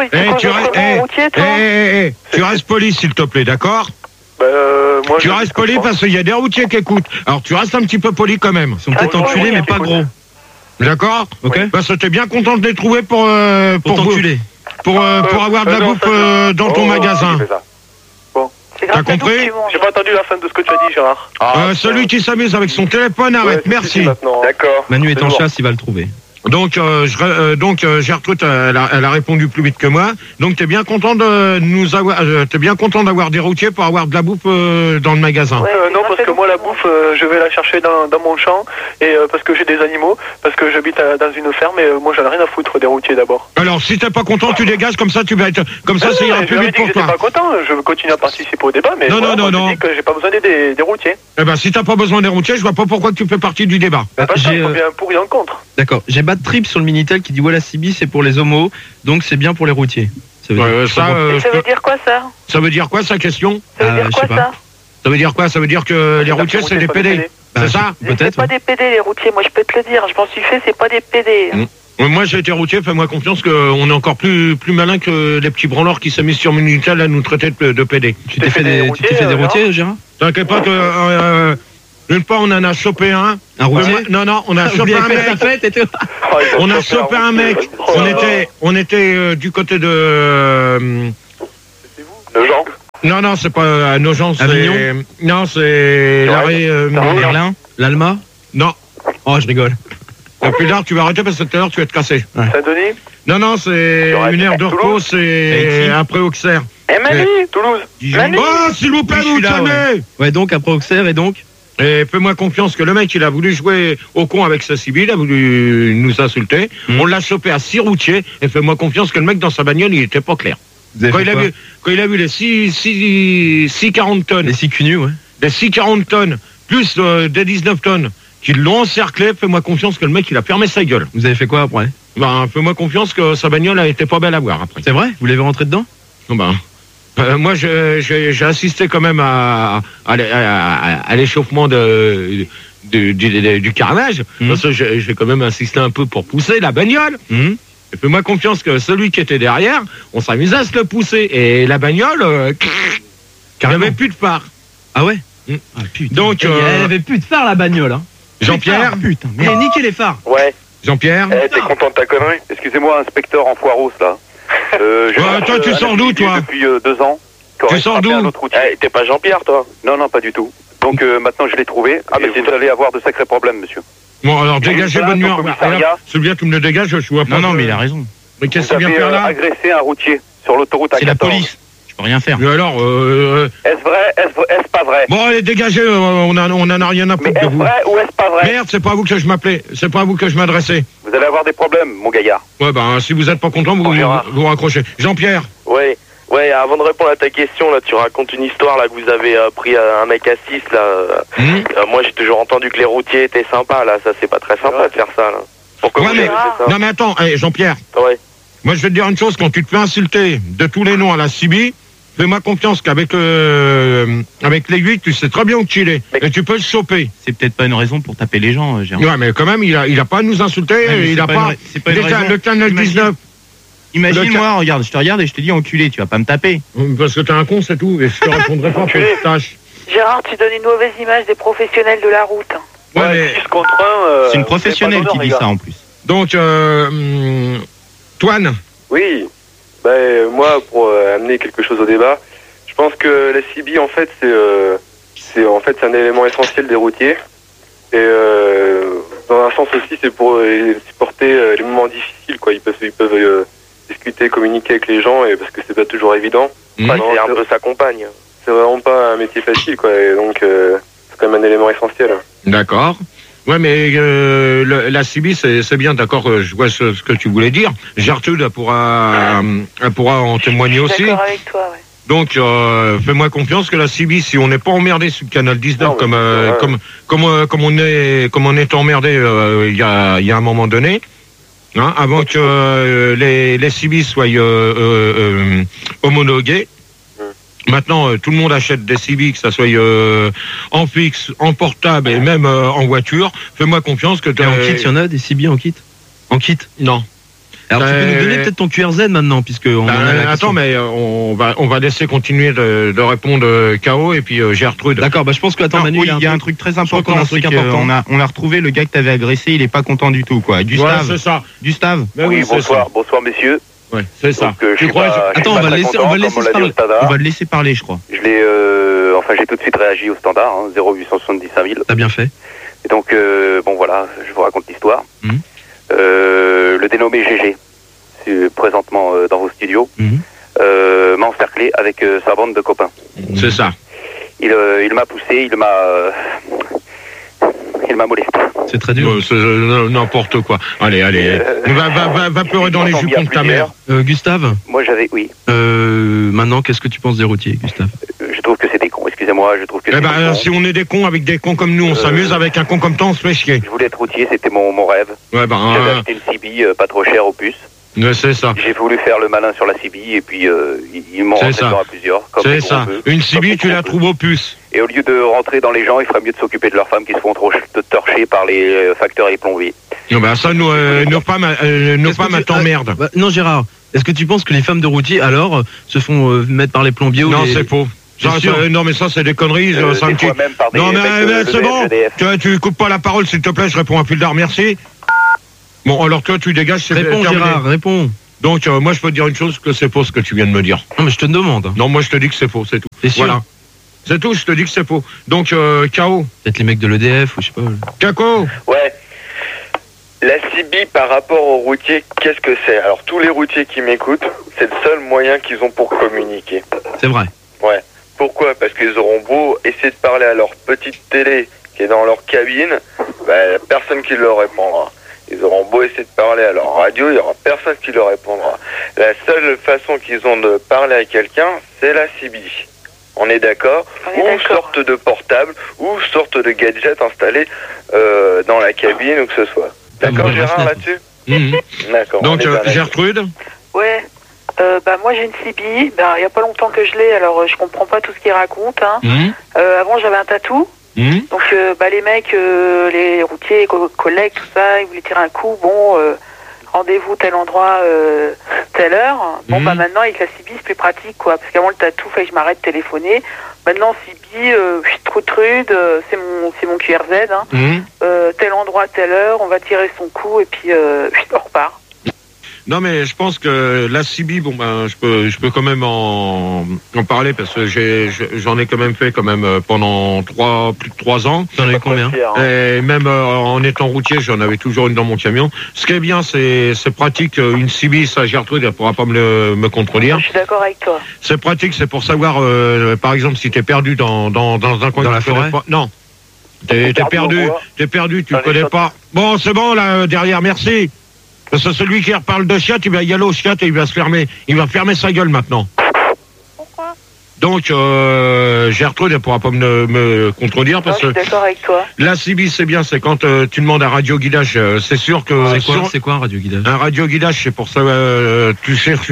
Speaker 1: Tu restes poli, s'il te plaît, d'accord?
Speaker 12: Moi,
Speaker 1: tu restes poli parce qu'il y a des routiers qui écoutent. Alors tu restes un petit peu poli quand même.
Speaker 8: Ils sont peut-être enculés, mais pas gros.
Speaker 1: D'accord? Ok. Bah, c'était bien content de les trouver pour
Speaker 8: t'enculer.
Speaker 1: Pour avoir de la bouffe dans ton magasin. T'as compris?
Speaker 12: J'ai pas entendu la fin de ce que tu as dit, Gérard.
Speaker 1: Celui qui s'amuse avec son téléphone, arrête, merci.
Speaker 14: D'accord.
Speaker 8: Manu est en chasse, il va le trouver.
Speaker 1: Donc, Gertrude, elle a répondu plus vite que moi. Donc, t'es bien content de nous avoir, t'es bien content d'avoir des routiers pour avoir de la bouffe dans le magasin.
Speaker 12: Non, parce que moi la bouffe, je vais la chercher dans mon champ et parce que j'ai des animaux, parce que j'habite dans une ferme et moi j'en ai rien à foutre des routiers d'abord.
Speaker 1: Alors, si t'es pas content, tu dégages comme ça, tu vas être, comme ça, ça ira plus vite pour toi.
Speaker 12: Je suis pas content, je veux continuer à participer au débat, mais
Speaker 1: non.
Speaker 12: Je dis que j'ai pas besoin des routiers.
Speaker 1: Eh ben, si t'as pas besoin des routiers, je vois pas pourquoi tu fais partie du débat.
Speaker 12: J'ai bien pour et en contre.
Speaker 8: D'accord. J'ai Bad Trip sur le Minitel qui dit ouais, la CB c'est pour les homos, donc c'est bien pour les routiers.
Speaker 2: Ça veut dire quoi ça?
Speaker 1: Ça veut dire quoi sa question?
Speaker 2: Ça veut dire quoi ça?
Speaker 1: Ça veut dire quoi? Ça veut dire que les routiers c'est des PD. C'est ça?
Speaker 2: Peut-être. C'est pas des PD les routiers, moi je peux te le dire, je m'en suis fait, c'est pas des PD.
Speaker 1: Moi j'ai été routier, fais-moi confiance qu'on est encore plus malin que les petits branleurs qui s'est mis sur Minitel à nous traiter de PD.
Speaker 8: Tu t'es fait des routiers, Gérard?
Speaker 1: T'inquiète pas que une fois on en a chopé un.
Speaker 8: Un routier?
Speaker 1: Non, on a chopé un mec. On a chopé un mec. On était du côté de.
Speaker 12: C'était vous? Nogent?
Speaker 1: Non, c'est pas Nogent, c'est.
Speaker 8: Avignon?
Speaker 1: Non, c'est
Speaker 8: Merlin? L'Alma?
Speaker 1: Non.
Speaker 8: Oh, je rigole.
Speaker 1: Et plus tard, tu vas arrêter parce que tout à l'heure, tu vas te casser.
Speaker 12: Saint-Denis?
Speaker 1: Non, c'est une heure de repos, c'est après Auxerre.
Speaker 12: Manu, Toulouse.
Speaker 1: Oh, s'il vous plaît, vous calmez.
Speaker 8: Ouais, donc après Auxerre et donc?
Speaker 1: Et fais-moi confiance que le mec, il a voulu jouer au con avec sa CB, il a voulu nous insulter. On l'a chopé à 6 routiers, et fais-moi confiance que le mec, dans sa bagnole, il était pas clair. Quand il a vu les 6,40 tonnes.
Speaker 8: Les 6 cunus, ouais.
Speaker 1: Les 6,40 tonnes, plus des 19 tonnes, qui l'ont encerclé, fais-moi confiance que le mec, il a fermé sa gueule.
Speaker 8: Vous avez fait quoi après?
Speaker 1: Fais-moi confiance que sa bagnole a été pas belle à voir après.
Speaker 8: C'est vrai? Vous l'avez rentré dedans?
Speaker 1: Non, moi, j'ai assisté quand même à l'échauffement du carnage. Parce que j'ai quand même insisté un peu pour pousser la bagnole. Et fais-moi confiance que celui qui était derrière, on s'amusait à se le pousser. Et la bagnole, il n'y avait plus de phare.
Speaker 8: Ah ouais? Ah, putain.
Speaker 1: Donc,
Speaker 8: elle avait plus de phare la bagnole. Hein.
Speaker 1: Jean-Pierre?
Speaker 8: Putain, mais niquez les phares.
Speaker 14: Ouais.
Speaker 1: Jean-Pierre?
Speaker 12: T'es content de ta connerie?
Speaker 14: Excusez-moi, inspecteur en foiros là.
Speaker 1: Toi, tu sors d'où, toi?
Speaker 14: Depuis 2 ans.
Speaker 1: Tu sors d'où?
Speaker 14: T'es pas Jean-Pierre, toi? Non, pas du tout. Donc maintenant je l'ai trouvé. Ah, mais vous allez avoir de sacrés problèmes, monsieur.
Speaker 1: Bon, alors dégagez bonne nuit. Celui qui me le dégage, je vois pas.
Speaker 8: Non, mais il a raison.
Speaker 1: Mais qu'est-ce qu'il vient faire là?
Speaker 14: Agressé un routier sur l'autoroute A14.
Speaker 8: C'est la police. Je peux rien faire.
Speaker 1: Mais alors,
Speaker 14: est-ce vrai? Est-ce pas vrai?
Speaker 1: Bon, allez, dégagez, on en a rien à foutre de vous.
Speaker 14: Est-ce vrai ou est-ce pas vrai?
Speaker 1: Merde, c'est pas à vous que je m'appelais. C'est pas à vous que je m'adressais.
Speaker 14: Vous allez avoir des problèmes, mon gaillard.
Speaker 1: Ouais, si vous êtes pas content, vous raccrochez. Jean-Pierre?
Speaker 3: Ouais, avant de répondre à ta question, là, tu racontes une histoire là que vous avez pris un mec à 6 là. Moi, j'ai toujours entendu que les routiers étaient sympas là. Ça, c'est pas très sympa de faire ça là. Pourquoi vous avez fait ça?
Speaker 1: Non mais attends, Jean-Pierre.
Speaker 3: Ouais.
Speaker 1: Moi, je vais te dire une chose. Quand tu te fais insulter de tous les noms à la CB, fais-moi confiance qu'avec avec l'aiguille, tu sais très bien où tu es. Et tu peux le choper.
Speaker 8: C'est peut-être pas une raison pour taper les gens, Gérard.
Speaker 1: Ouais, mais quand même, il a pas à nous insulter. Il a pas.
Speaker 8: C'est pas déjà
Speaker 1: le canal 19.
Speaker 8: Imagine-moi, regarde, je te regarde et je te dis enculé, tu vas pas me taper.
Speaker 1: Parce que t'es un con, c'est tout. Et je te répondrai pas pour que tu tâches.
Speaker 2: Gérard, tu donnes une mauvaise image des professionnels de la route.
Speaker 1: Ouais, mais...
Speaker 8: C'est une professionnelle qui dit ça en plus.
Speaker 1: Donc, Toine?
Speaker 15: Oui, moi, pour amener quelque chose au débat, je pense que la CB, en fait, c'est un élément essentiel des routiers. Et dans un sens aussi, c'est pour supporter les moments difficiles, quoi. Ils peuvent discuter, communiquer avec les gens, et parce que c'est pas toujours évident.
Speaker 3: C'est un peu sa compagne.
Speaker 15: C'est vraiment pas un métier facile, quoi. Et donc, c'est quand même un élément essentiel.
Speaker 1: D'accord. Ouais, mais la CB, c'est bien, d'accord, je vois ce que tu voulais dire. Gertrude, elle pourra en témoigner aussi.
Speaker 2: Je suis d'accord avec toi, ouais.
Speaker 1: Donc, fais-moi confiance que la CB, si on n'est pas emmerdé sur le canal 19, comme on est emmerdé il y a un moment donné, hein, avant que les CB soient homologués. Maintenant, tout le monde achète des CB, que ça soit en fixe, en portable et même en voiture. Fais-moi confiance que tu
Speaker 8: en kit, il y en a des CB en kit? En kit?
Speaker 1: Non.
Speaker 8: Alors tu peux nous donner peut-être ton QRZ maintenant, puisque on en a la
Speaker 1: attends, mais on va laisser continuer de répondre KO et puis Gertrude.
Speaker 8: D'accord, je pense que Manu, il y a un truc très important. On a retrouvé le gars que t'avais agressé, il est pas content du tout, quoi. Gustave.
Speaker 1: Ouais, c'est ça.
Speaker 8: Gustave.
Speaker 14: Oui, bonsoir messieurs.
Speaker 1: Ouais, c'est ça.
Speaker 14: Donc,
Speaker 8: attends, on va le laisser parler, je crois.
Speaker 14: J'ai tout de suite réagi au standard, 0870 5000.
Speaker 8: T'as bien fait.
Speaker 14: Et donc, voilà, je vous raconte l'histoire.
Speaker 16: le dénommé GG, présentement dans vos studios, m'a encerclé avec sa bande de copains.
Speaker 1: C'est ça.
Speaker 16: Il m'a poussé, il m'a molesté.
Speaker 8: C'est très dur.
Speaker 1: C'est n'importe quoi. Allez. Va pleurer dans les jus contre ta mère.
Speaker 8: Gustave.
Speaker 16: Moi oui.
Speaker 8: Maintenant, qu'est-ce que tu penses des routiers, Gustave?
Speaker 16: Je trouve que c'est des cons, excusez-moi, je trouve que c'est des cons.
Speaker 1: Si on est des cons avec des cons comme nous, on s'amuse, avec un con comme toi, on se fait chier.
Speaker 16: Je voulais être routier, c'était mon rêve. J'avais acheté une CB pas trop chère au puce.
Speaker 1: C'est ça.
Speaker 16: J'ai voulu faire le malin sur la CB et puis ils m'ont rentré dedans à plusieurs.
Speaker 1: C'est ça. Une CB, tu la trouves au puce.
Speaker 16: Et au lieu de rentrer dans les gens, il ferait mieux de s'occuper de leurs femmes qui se font trop torcher par les facteurs et les plombiers.
Speaker 1: Non, ça, nos femmes t'emmerdent.
Speaker 8: Non, Gérard, est-ce que tu penses que les femmes de routier, alors, se font mettre par les plombiers ou
Speaker 1: Non, c'est faux. Non, mais ça, c'est des conneries. Non, mais c'est bon. Tu coupes pas la parole, s'il te plaît, je réponds à Pildar, merci. Bon, alors toi, tu dégages, c'est
Speaker 8: terminé. Réponds, Gérard, réponds.
Speaker 1: Donc, moi, je peux te dire une chose, que c'est faux ce que tu viens de me dire.
Speaker 8: Non, mais je te demande.
Speaker 1: Non, moi, je te dis que c'est faux, c'est tout. Voilà. C'est tout, je te dis que c'est faux. Donc, K.O.
Speaker 8: Peut-être les mecs de l'EDF, ou je sais pas.
Speaker 1: Kako.
Speaker 14: Ouais. La CB par rapport aux routiers, qu'est-ce que c'est? Alors, tous les routiers qui m'écoutent, c'est le seul moyen qu'ils ont pour communiquer.
Speaker 8: C'est vrai.
Speaker 14: Ouais. Pourquoi? Parce qu'ils auront beau essayer de parler à leur petite télé qui est dans leur cabine, personne qui leur répondra. Ils auront beau essayer de parler à leur radio, il n'y aura personne qui leur répondra. La seule façon qu'ils ont de parler à quelqu'un, c'est la CB. On est d'accord? Ou sorte de portable, ou sorte de gadget installé dans la cabine, ou que ce soit. D'accord, Gérard, là-dessus? D'accord.
Speaker 1: Donc, Gertrude?
Speaker 2: Ouais. Moi, j'ai une CB. Il n'y a pas longtemps que je l'ai, alors je comprends pas tout ce qu'il raconte. Avant, j'avais un tatou. Donc, les mecs, les routiers, collègues, tout ça, ils voulaient tirer un coup. Bon, rendez-vous tel endroit, telle heure. Bon, maintenant, avec la CB, c'est plus pratique, quoi. Parce qu'avant, le tatou, fallait que je m'arrête de téléphoner. Maintenant, CB, je suis trop trude, c'est mon QRZ. Tel endroit, telle heure, on va tirer son coup, et puis, on repart.
Speaker 1: Non, mais je pense que la CB, je peux quand même en parler parce que j'en ai quand même fait pendant plus de 3 ans.
Speaker 8: T'en avais combien?
Speaker 1: Et même en étant routier, j'en avais toujours une dans mon camion. Ce qui est bien, c'est pratique. Une CB, ça, Gertrude, elle pourra pas me contredire.
Speaker 2: Je suis d'accord avec toi.
Speaker 1: C'est pratique, c'est pour savoir, par exemple, si t'es perdu dans un coin
Speaker 8: dans la forêt.
Speaker 1: Non. T'es perdu, tu connais pas. Bon, c'est bon, là, derrière, merci. Parce que celui qui reparle de Chiat, il va y aller au Chiat et il va se fermer. Il va fermer sa gueule maintenant.
Speaker 2: Pourquoi?
Speaker 1: Donc, Gertrude, elle pourra pas me contredire parce que.
Speaker 2: Je suis d'accord avec toi.
Speaker 1: La CB, c'est bien, c'est quand tu demandes un radioguidage. C'est sûr que.
Speaker 8: C'est quoi un radioguidage?
Speaker 1: Un radioguidage, c'est pour ça, tu cherches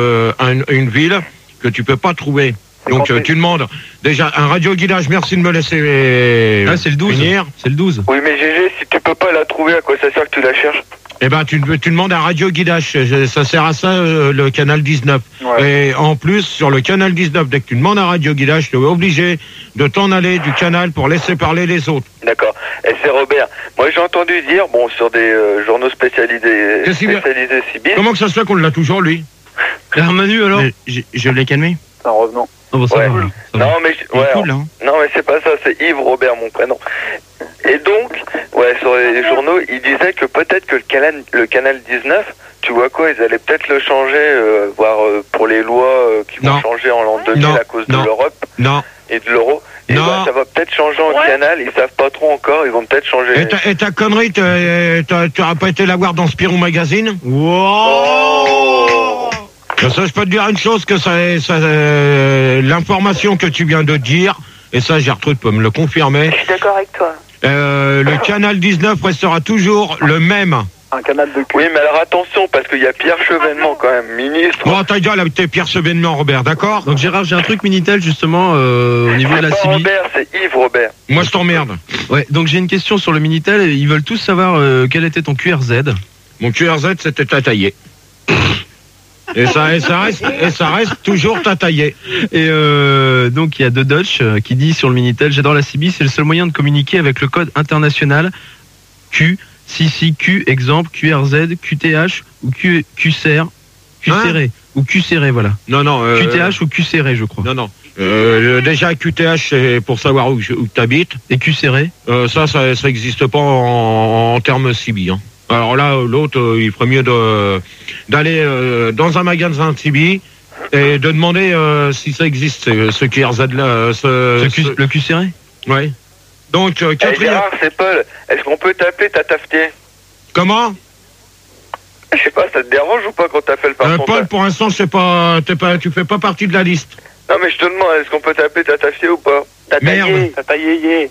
Speaker 1: une ville que tu peux pas trouver. Donc, tu demandes déjà un radioguidage. Merci de me laisser.
Speaker 8: C'est le 12.
Speaker 1: Finir.
Speaker 8: C'est le 12.
Speaker 14: Oui, mais GG, si tu peux pas la trouver, à quoi ça sert que tu la cherches?
Speaker 1: Eh ben, tu demandes un radioguidage. Ça sert à ça, le canal 19.
Speaker 14: Ouais.
Speaker 1: Et en plus, sur le canal 19, dès que tu demandes un radioguidage, tu es obligé de t'en aller du canal pour laisser parler les autres.
Speaker 14: D'accord. Et c'est Robert. Moi, j'ai entendu dire, sur des journaux spécialisés CB.
Speaker 1: Comment que ça se fait qu'on l'a toujours, lui?
Speaker 8: Manu, alors? Je l'ai calmé.
Speaker 6: C'est un revenant.
Speaker 8: Oh, bah, ça
Speaker 14: ouais.
Speaker 8: va.
Speaker 14: Non, mais
Speaker 8: cool, hein.
Speaker 14: Non, mais c'est pas ça, c'est Yves Robert, mon prénom. Et donc, sur les journaux, ils disaient que peut-être que le canal 19, tu vois quoi, ils allaient peut-être le changer, voire pour les lois qui vont changer en l'an 2000 à cause de l'Europe et de l'euro. Et ça va peut-être changer en canal, ils savent pas trop encore, ils vont peut-être changer.
Speaker 1: Et ta connerie, tu n'auras pas été la voir dans Spirou Magazine? Ça, je peux te dire une chose, que l'information que tu viens de dire, et ça, Gertrude peut me le confirmer.
Speaker 2: Je suis d'accord avec toi.
Speaker 1: Le canal 19 restera toujours le même.
Speaker 6: Un canal de cul.
Speaker 14: Oui, mais alors attention, parce qu'il y a Pierre Chevènement quand même, ministre.
Speaker 1: Bon, ta gueule avec tes Pierre Chevènement, Robert, d'accord?
Speaker 8: Donc Gérard, j'ai un truc Minitel justement au niveau de la CB.
Speaker 14: Robert, c'est Yves Robert.
Speaker 1: Moi, je t'emmerde.
Speaker 8: Ouais, donc j'ai une question sur le Minitel. Ils veulent tous savoir quel était ton QRZ.
Speaker 1: Mon QRZ, c'était Tataillé. Et ça reste toujours Tataillé.
Speaker 8: Et donc il y a De Dutch qui dit sur le Minitel: j'adore la CB, c'est le seul moyen de communiquer avec le code international Q, CCQ, exemple QRZ, QTH ou QCR, ou QCR, voilà.
Speaker 1: Non.
Speaker 8: QTH ou QCR, je crois.
Speaker 1: Non. Déjà QTH, c'est pour savoir où tu habites.
Speaker 8: Et QCR
Speaker 1: ça existe pas en termes CB. Hein. Alors là, l'autre, il ferait mieux d'aller dans un magasin de Tibi et de demander si ça existe, ce QRZ là,
Speaker 8: le cul serré.
Speaker 1: Ouais. Donc,
Speaker 14: Gérard, c'est Paul. Est-ce qu'on peut t'appeler Tataftier?
Speaker 1: Comment?
Speaker 14: Je sais pas, ça te dérange ou pas quand t'appelles par son
Speaker 1: Paul, pour l'instant, tu fais pas partie de la liste.
Speaker 14: Non, mais je te demande, est-ce qu'on peut t'appeler Tataftier ou pas?
Speaker 1: Merde.
Speaker 14: Tatayé.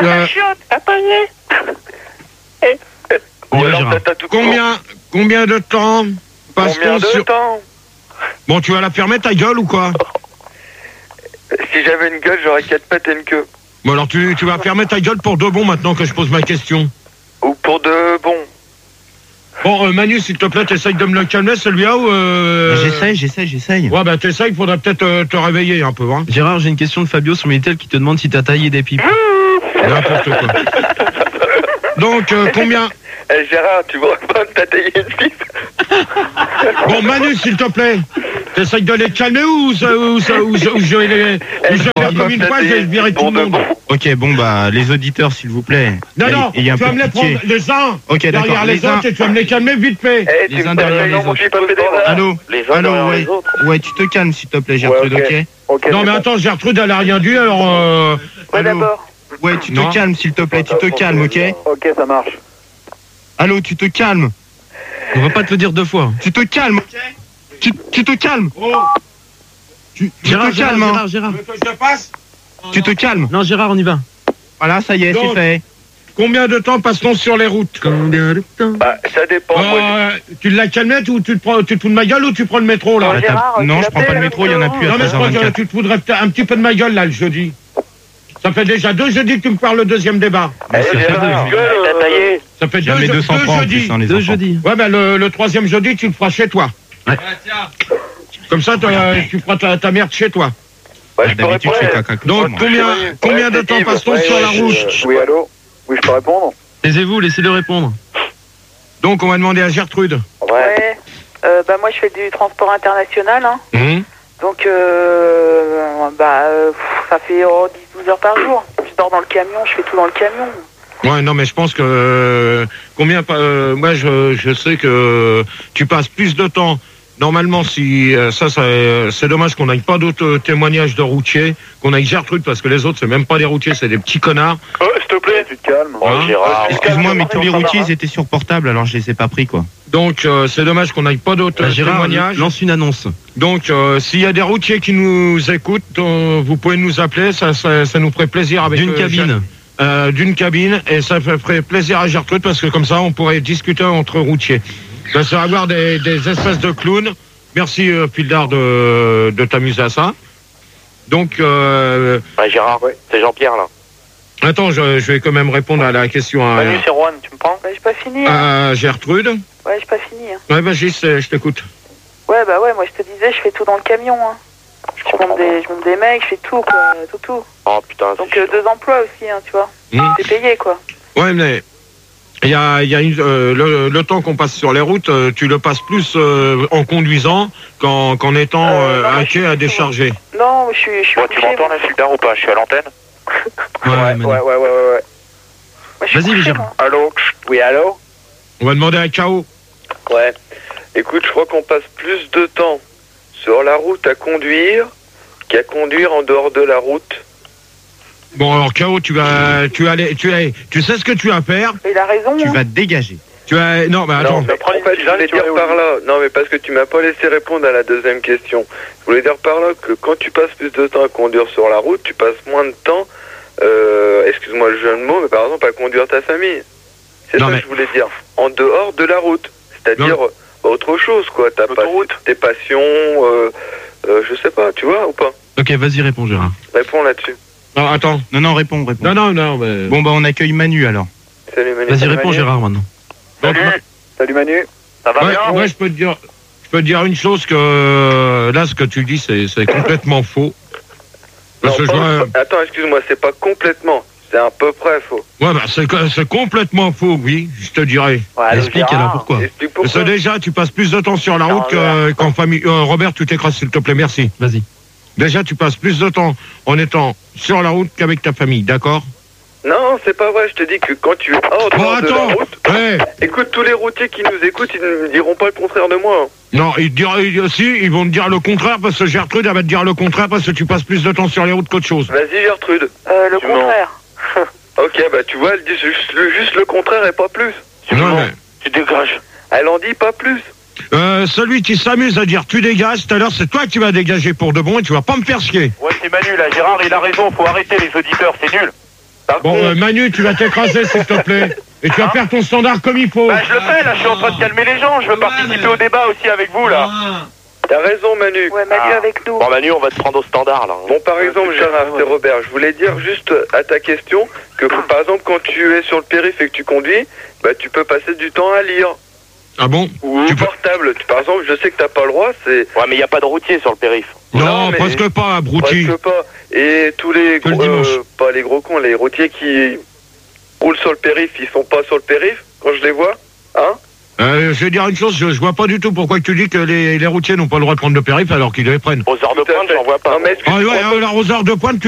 Speaker 1: Combien de temps passe-t-on sur... Bon, tu vas la fermer ta gueule ou quoi?
Speaker 14: Si j'avais une gueule, j'aurais 4 pattes et une queue.
Speaker 1: Bon, alors tu vas fermer ta gueule pour de bon maintenant que je pose ma question.
Speaker 14: Ou pour de bon.
Speaker 1: Bon, Manu, s'il te plaît, t'essayes de me le calmer, celui-là, ou
Speaker 13: J'essaye.
Speaker 1: Ouais, bah t'essayes, il faudra peut-être te réveiller un peu, hein.
Speaker 8: Gérard, j'ai une question de Fabio sur Minitel qui te demande si t'as taillé des pipes.
Speaker 1: N'importe quoi. Donc, combien...
Speaker 14: Gérard, tu me réponds, t'as taillé une pipe.
Speaker 1: Bon, Manu, s'il te plaît, t'essayes de les calmer ou je vais les... Comme une fois, je vais virer tout le monde.
Speaker 13: Ok, bon, bah, les auditeurs, s'il vous plaît.
Speaker 1: Non, tu vas me les prendre les uns derrière les autres et tu vas me les calmer vite fait.
Speaker 13: Les uns derrière les autres. Allô, ouais, tu te calmes, s'il te plaît, Gertrude, ok?
Speaker 1: Non, mais attends, Gertrude, elle a rien dit, alors...
Speaker 2: Ouais, d'abord.
Speaker 13: Ouais, tu te calmes, s'il te plaît, tu te calmes, ok?
Speaker 12: Ok, ça marche.
Speaker 13: Allô, tu te calmes.
Speaker 8: On va pas te le dire 2 fois.
Speaker 13: Tu te calmes, ok? Tu te calmes. Tu te calmes, hein.
Speaker 8: Gérard.
Speaker 13: Tu te calmes.
Speaker 8: Non, Gérard, on y va.
Speaker 13: Voilà, ça y est, c'est fait.
Speaker 1: Combien de temps passe-t-on sur les routes?
Speaker 8: Combien de temps?
Speaker 14: Bah, ça dépend.
Speaker 1: Tu l'as calmé ou tu te fous de ma gueule ou tu prends le métro, là?
Speaker 13: Non, je prends pas le métro, il y en a plus à 13h24.
Speaker 1: Non, mais je crois que tu te foudrais un petit peu de ma gueule, là, le jeudi. Ça fait déjà 2 jeudis que tu me parles le deuxième débat.
Speaker 14: Ça
Speaker 1: fait
Speaker 13: jamais 230
Speaker 1: jeudis.
Speaker 13: Les
Speaker 8: 2 jeudis.
Speaker 1: Ouais, ben le 3e jeudi, tu le feras chez toi.
Speaker 8: Ouais.
Speaker 1: Comme ça, tu feras ta merde chez toi.
Speaker 13: D'habitude, je fais caca.
Speaker 1: Donc, combien de temps passe-t-on sur la route?
Speaker 12: Oui, allô? Oui, je peux répondre?
Speaker 8: Taisez-vous, laissez-le répondre.
Speaker 1: Donc, on va demander à Gertrude.
Speaker 2: Ouais. Bah, moi, je fais du transport international, hein. Donc, ça fait 10-12 heures par jour. Je dors dans le camion, je fais tout dans le camion.
Speaker 1: Ouais, non, mais je pense que... moi, je sais que tu passes plus de temps... Normalement, si c'est dommage qu'on n'aille pas d'autres témoignages de routiers, qu'on aille Gertrude, parce que les autres, c'est même pas des routiers, c'est des petits connards.
Speaker 12: S'il te plaît, tu te calmes.
Speaker 14: Gérard.
Speaker 13: Excuse-moi, mais tous les routiers, ils étaient sur portable, alors je les ai pas pris, quoi.
Speaker 1: Donc, c'est dommage qu'on n'aille pas d'autres témoignages.
Speaker 8: Lance une annonce.
Speaker 1: Donc, s'il y a des routiers qui nous écoutent, vous pouvez nous appeler, ça nous ferait plaisir avec... D'une cabine, et ça ferait plaisir à Gertrude, parce que comme ça, on pourrait discuter entre routiers. Ça serait avoir des espèces de clowns. Merci, Pildar, de t'amuser à ça. Donc...
Speaker 3: Gérard, c'est Jean-Pierre, là.
Speaker 1: Attends, je vais quand même répondre à la question
Speaker 2: Salut, c'est Juan, tu me prends? J'ai pas fini.
Speaker 1: Gertrude.
Speaker 2: Ouais, j'ai pas fini.
Speaker 1: Ouais, vas-y, je t'écoute.
Speaker 2: Ouais, moi, je te disais, je fais tout dans le camion, hein. Je monte des mecs, je fais tout, quoi. Tout.
Speaker 3: Oh, putain.
Speaker 2: Donc, 2 emplois aussi, hein, tu vois. C'est payé, quoi.
Speaker 1: Ouais, mais... Il y a le temps qu'on passe sur les routes, tu le passes plus en conduisant qu'en étant un quai à décharger.
Speaker 2: Non, je suis
Speaker 11: tu m'entends là, Fulbert, ou pas? Je suis à l'antenne.
Speaker 12: Ouais.
Speaker 8: Vas-y, Gérard.
Speaker 14: Allô? Oui, allô?
Speaker 1: On va demander à K.O.
Speaker 14: Ouais. Écoute, je crois qu'on passe plus de temps sur la route à conduire qu'à conduire en dehors de la route.
Speaker 1: Bon, alors K.O., tu sais ce que tu vas faire.
Speaker 2: Il a raison.
Speaker 13: Tu vas te dégager.
Speaker 1: Non, mais attends.
Speaker 14: En fait, je voulais dire par là... Non, mais parce que tu m'as pas laissé répondre à la deuxième question. Je voulais dire par là que quand tu passes plus de temps à conduire sur la route, tu passes moins de temps, excuse-moi le jeu de mots, mais par exemple à conduire ta famille. C'est ça que je voulais dire. En dehors de la route. C'est-à-dire autre chose, quoi. T'as pas tes passions, je sais pas, tu vois, ou pas?
Speaker 8: Ok, vas-y, réponds, Gérard.
Speaker 14: Réponds là-dessus.
Speaker 1: Non, attends.
Speaker 13: Non, réponds.
Speaker 1: Non, mais...
Speaker 13: Bon, bah, on accueille Manu, alors.
Speaker 14: Salut, Manu.
Speaker 8: Vas-y, réponds, Gérard, maintenant.
Speaker 12: Salut, Manu.
Speaker 14: Ça va bien?
Speaker 1: Ouais, je peux te dire une chose, que là, ce que tu dis, c'est complètement faux. Parce que
Speaker 14: Attends, excuse-moi, c'est pas complètement, c'est à peu près faux.
Speaker 1: Ouais, bah, c'est complètement faux, oui, je te dirais.
Speaker 8: Ouais, explique alors pourquoi.
Speaker 1: Parce que déjà, tu passes plus de temps sur la route qu'en famille. Robert, tu t'écrases, s'il te plaît, merci.
Speaker 8: Vas-y.
Speaker 1: Déjà, tu passes plus de temps en étant sur la route qu'avec ta famille, d'accord?
Speaker 15: Non, c'est pas vrai, je te dis que quand tu es hors de la route, écoute, tous les routiers qui nous écoutent, ils ne diront pas le contraire de moi.
Speaker 1: Non, ils vont te dire le contraire parce que Gertrude, elle va te dire le contraire parce que tu passes plus de temps sur les routes qu'autre chose.
Speaker 15: Vas-y Gertrude.
Speaker 2: Le contraire.
Speaker 15: Ok, bah tu vois, elle dit juste le contraire et pas plus.
Speaker 3: Tu dégages.
Speaker 15: Elle en dit pas plus.
Speaker 1: Celui qui s'amuse à dire tu dégages, tout à l'heure c'est toi qui vas dégager pour de bon et tu vas pas me faire chier.
Speaker 3: Ouais, c'est Manu là, Gérard il a raison, faut arrêter les auditeurs, c'est nul.
Speaker 1: Bon, Manu, tu vas t'écraser s'il te plaît. Et tu vas faire ton standard comme il faut.
Speaker 3: Bah je le fais là, je suis en train de calmer les gens, je veux participer au débat aussi avec vous là.
Speaker 15: T'as raison Manu.
Speaker 2: Ouais, Manu avec nous.
Speaker 3: Bon Manu, on va te prendre au standard là.
Speaker 15: Bon, par exemple, Gérard, c'est Robert, je voulais dire juste à ta question que par exemple quand tu es sur le périph' et que tu conduis, bah tu peux passer du temps à lire.
Speaker 1: Ah bon?
Speaker 15: Ou portable. Par exemple, je sais que t'as pas le droit, c'est...
Speaker 3: Ouais, mais il n'y a pas de routier sur le périph'.
Speaker 1: Non, presque pas, abruti.
Speaker 15: Presque pas. Et tous les gros... pas les gros cons, les routiers qui roulent sur le périph', ils sont pas sur le périph' quand je les vois, hein?
Speaker 1: Je vais dire une chose, je vois pas du tout pourquoi tu dis que les routiers n'ont pas le droit de prendre le périph' alors qu'ils les prennent.
Speaker 3: Aux heures de pointe, j'en vois pas.
Speaker 1: Alors aux heures de pointe,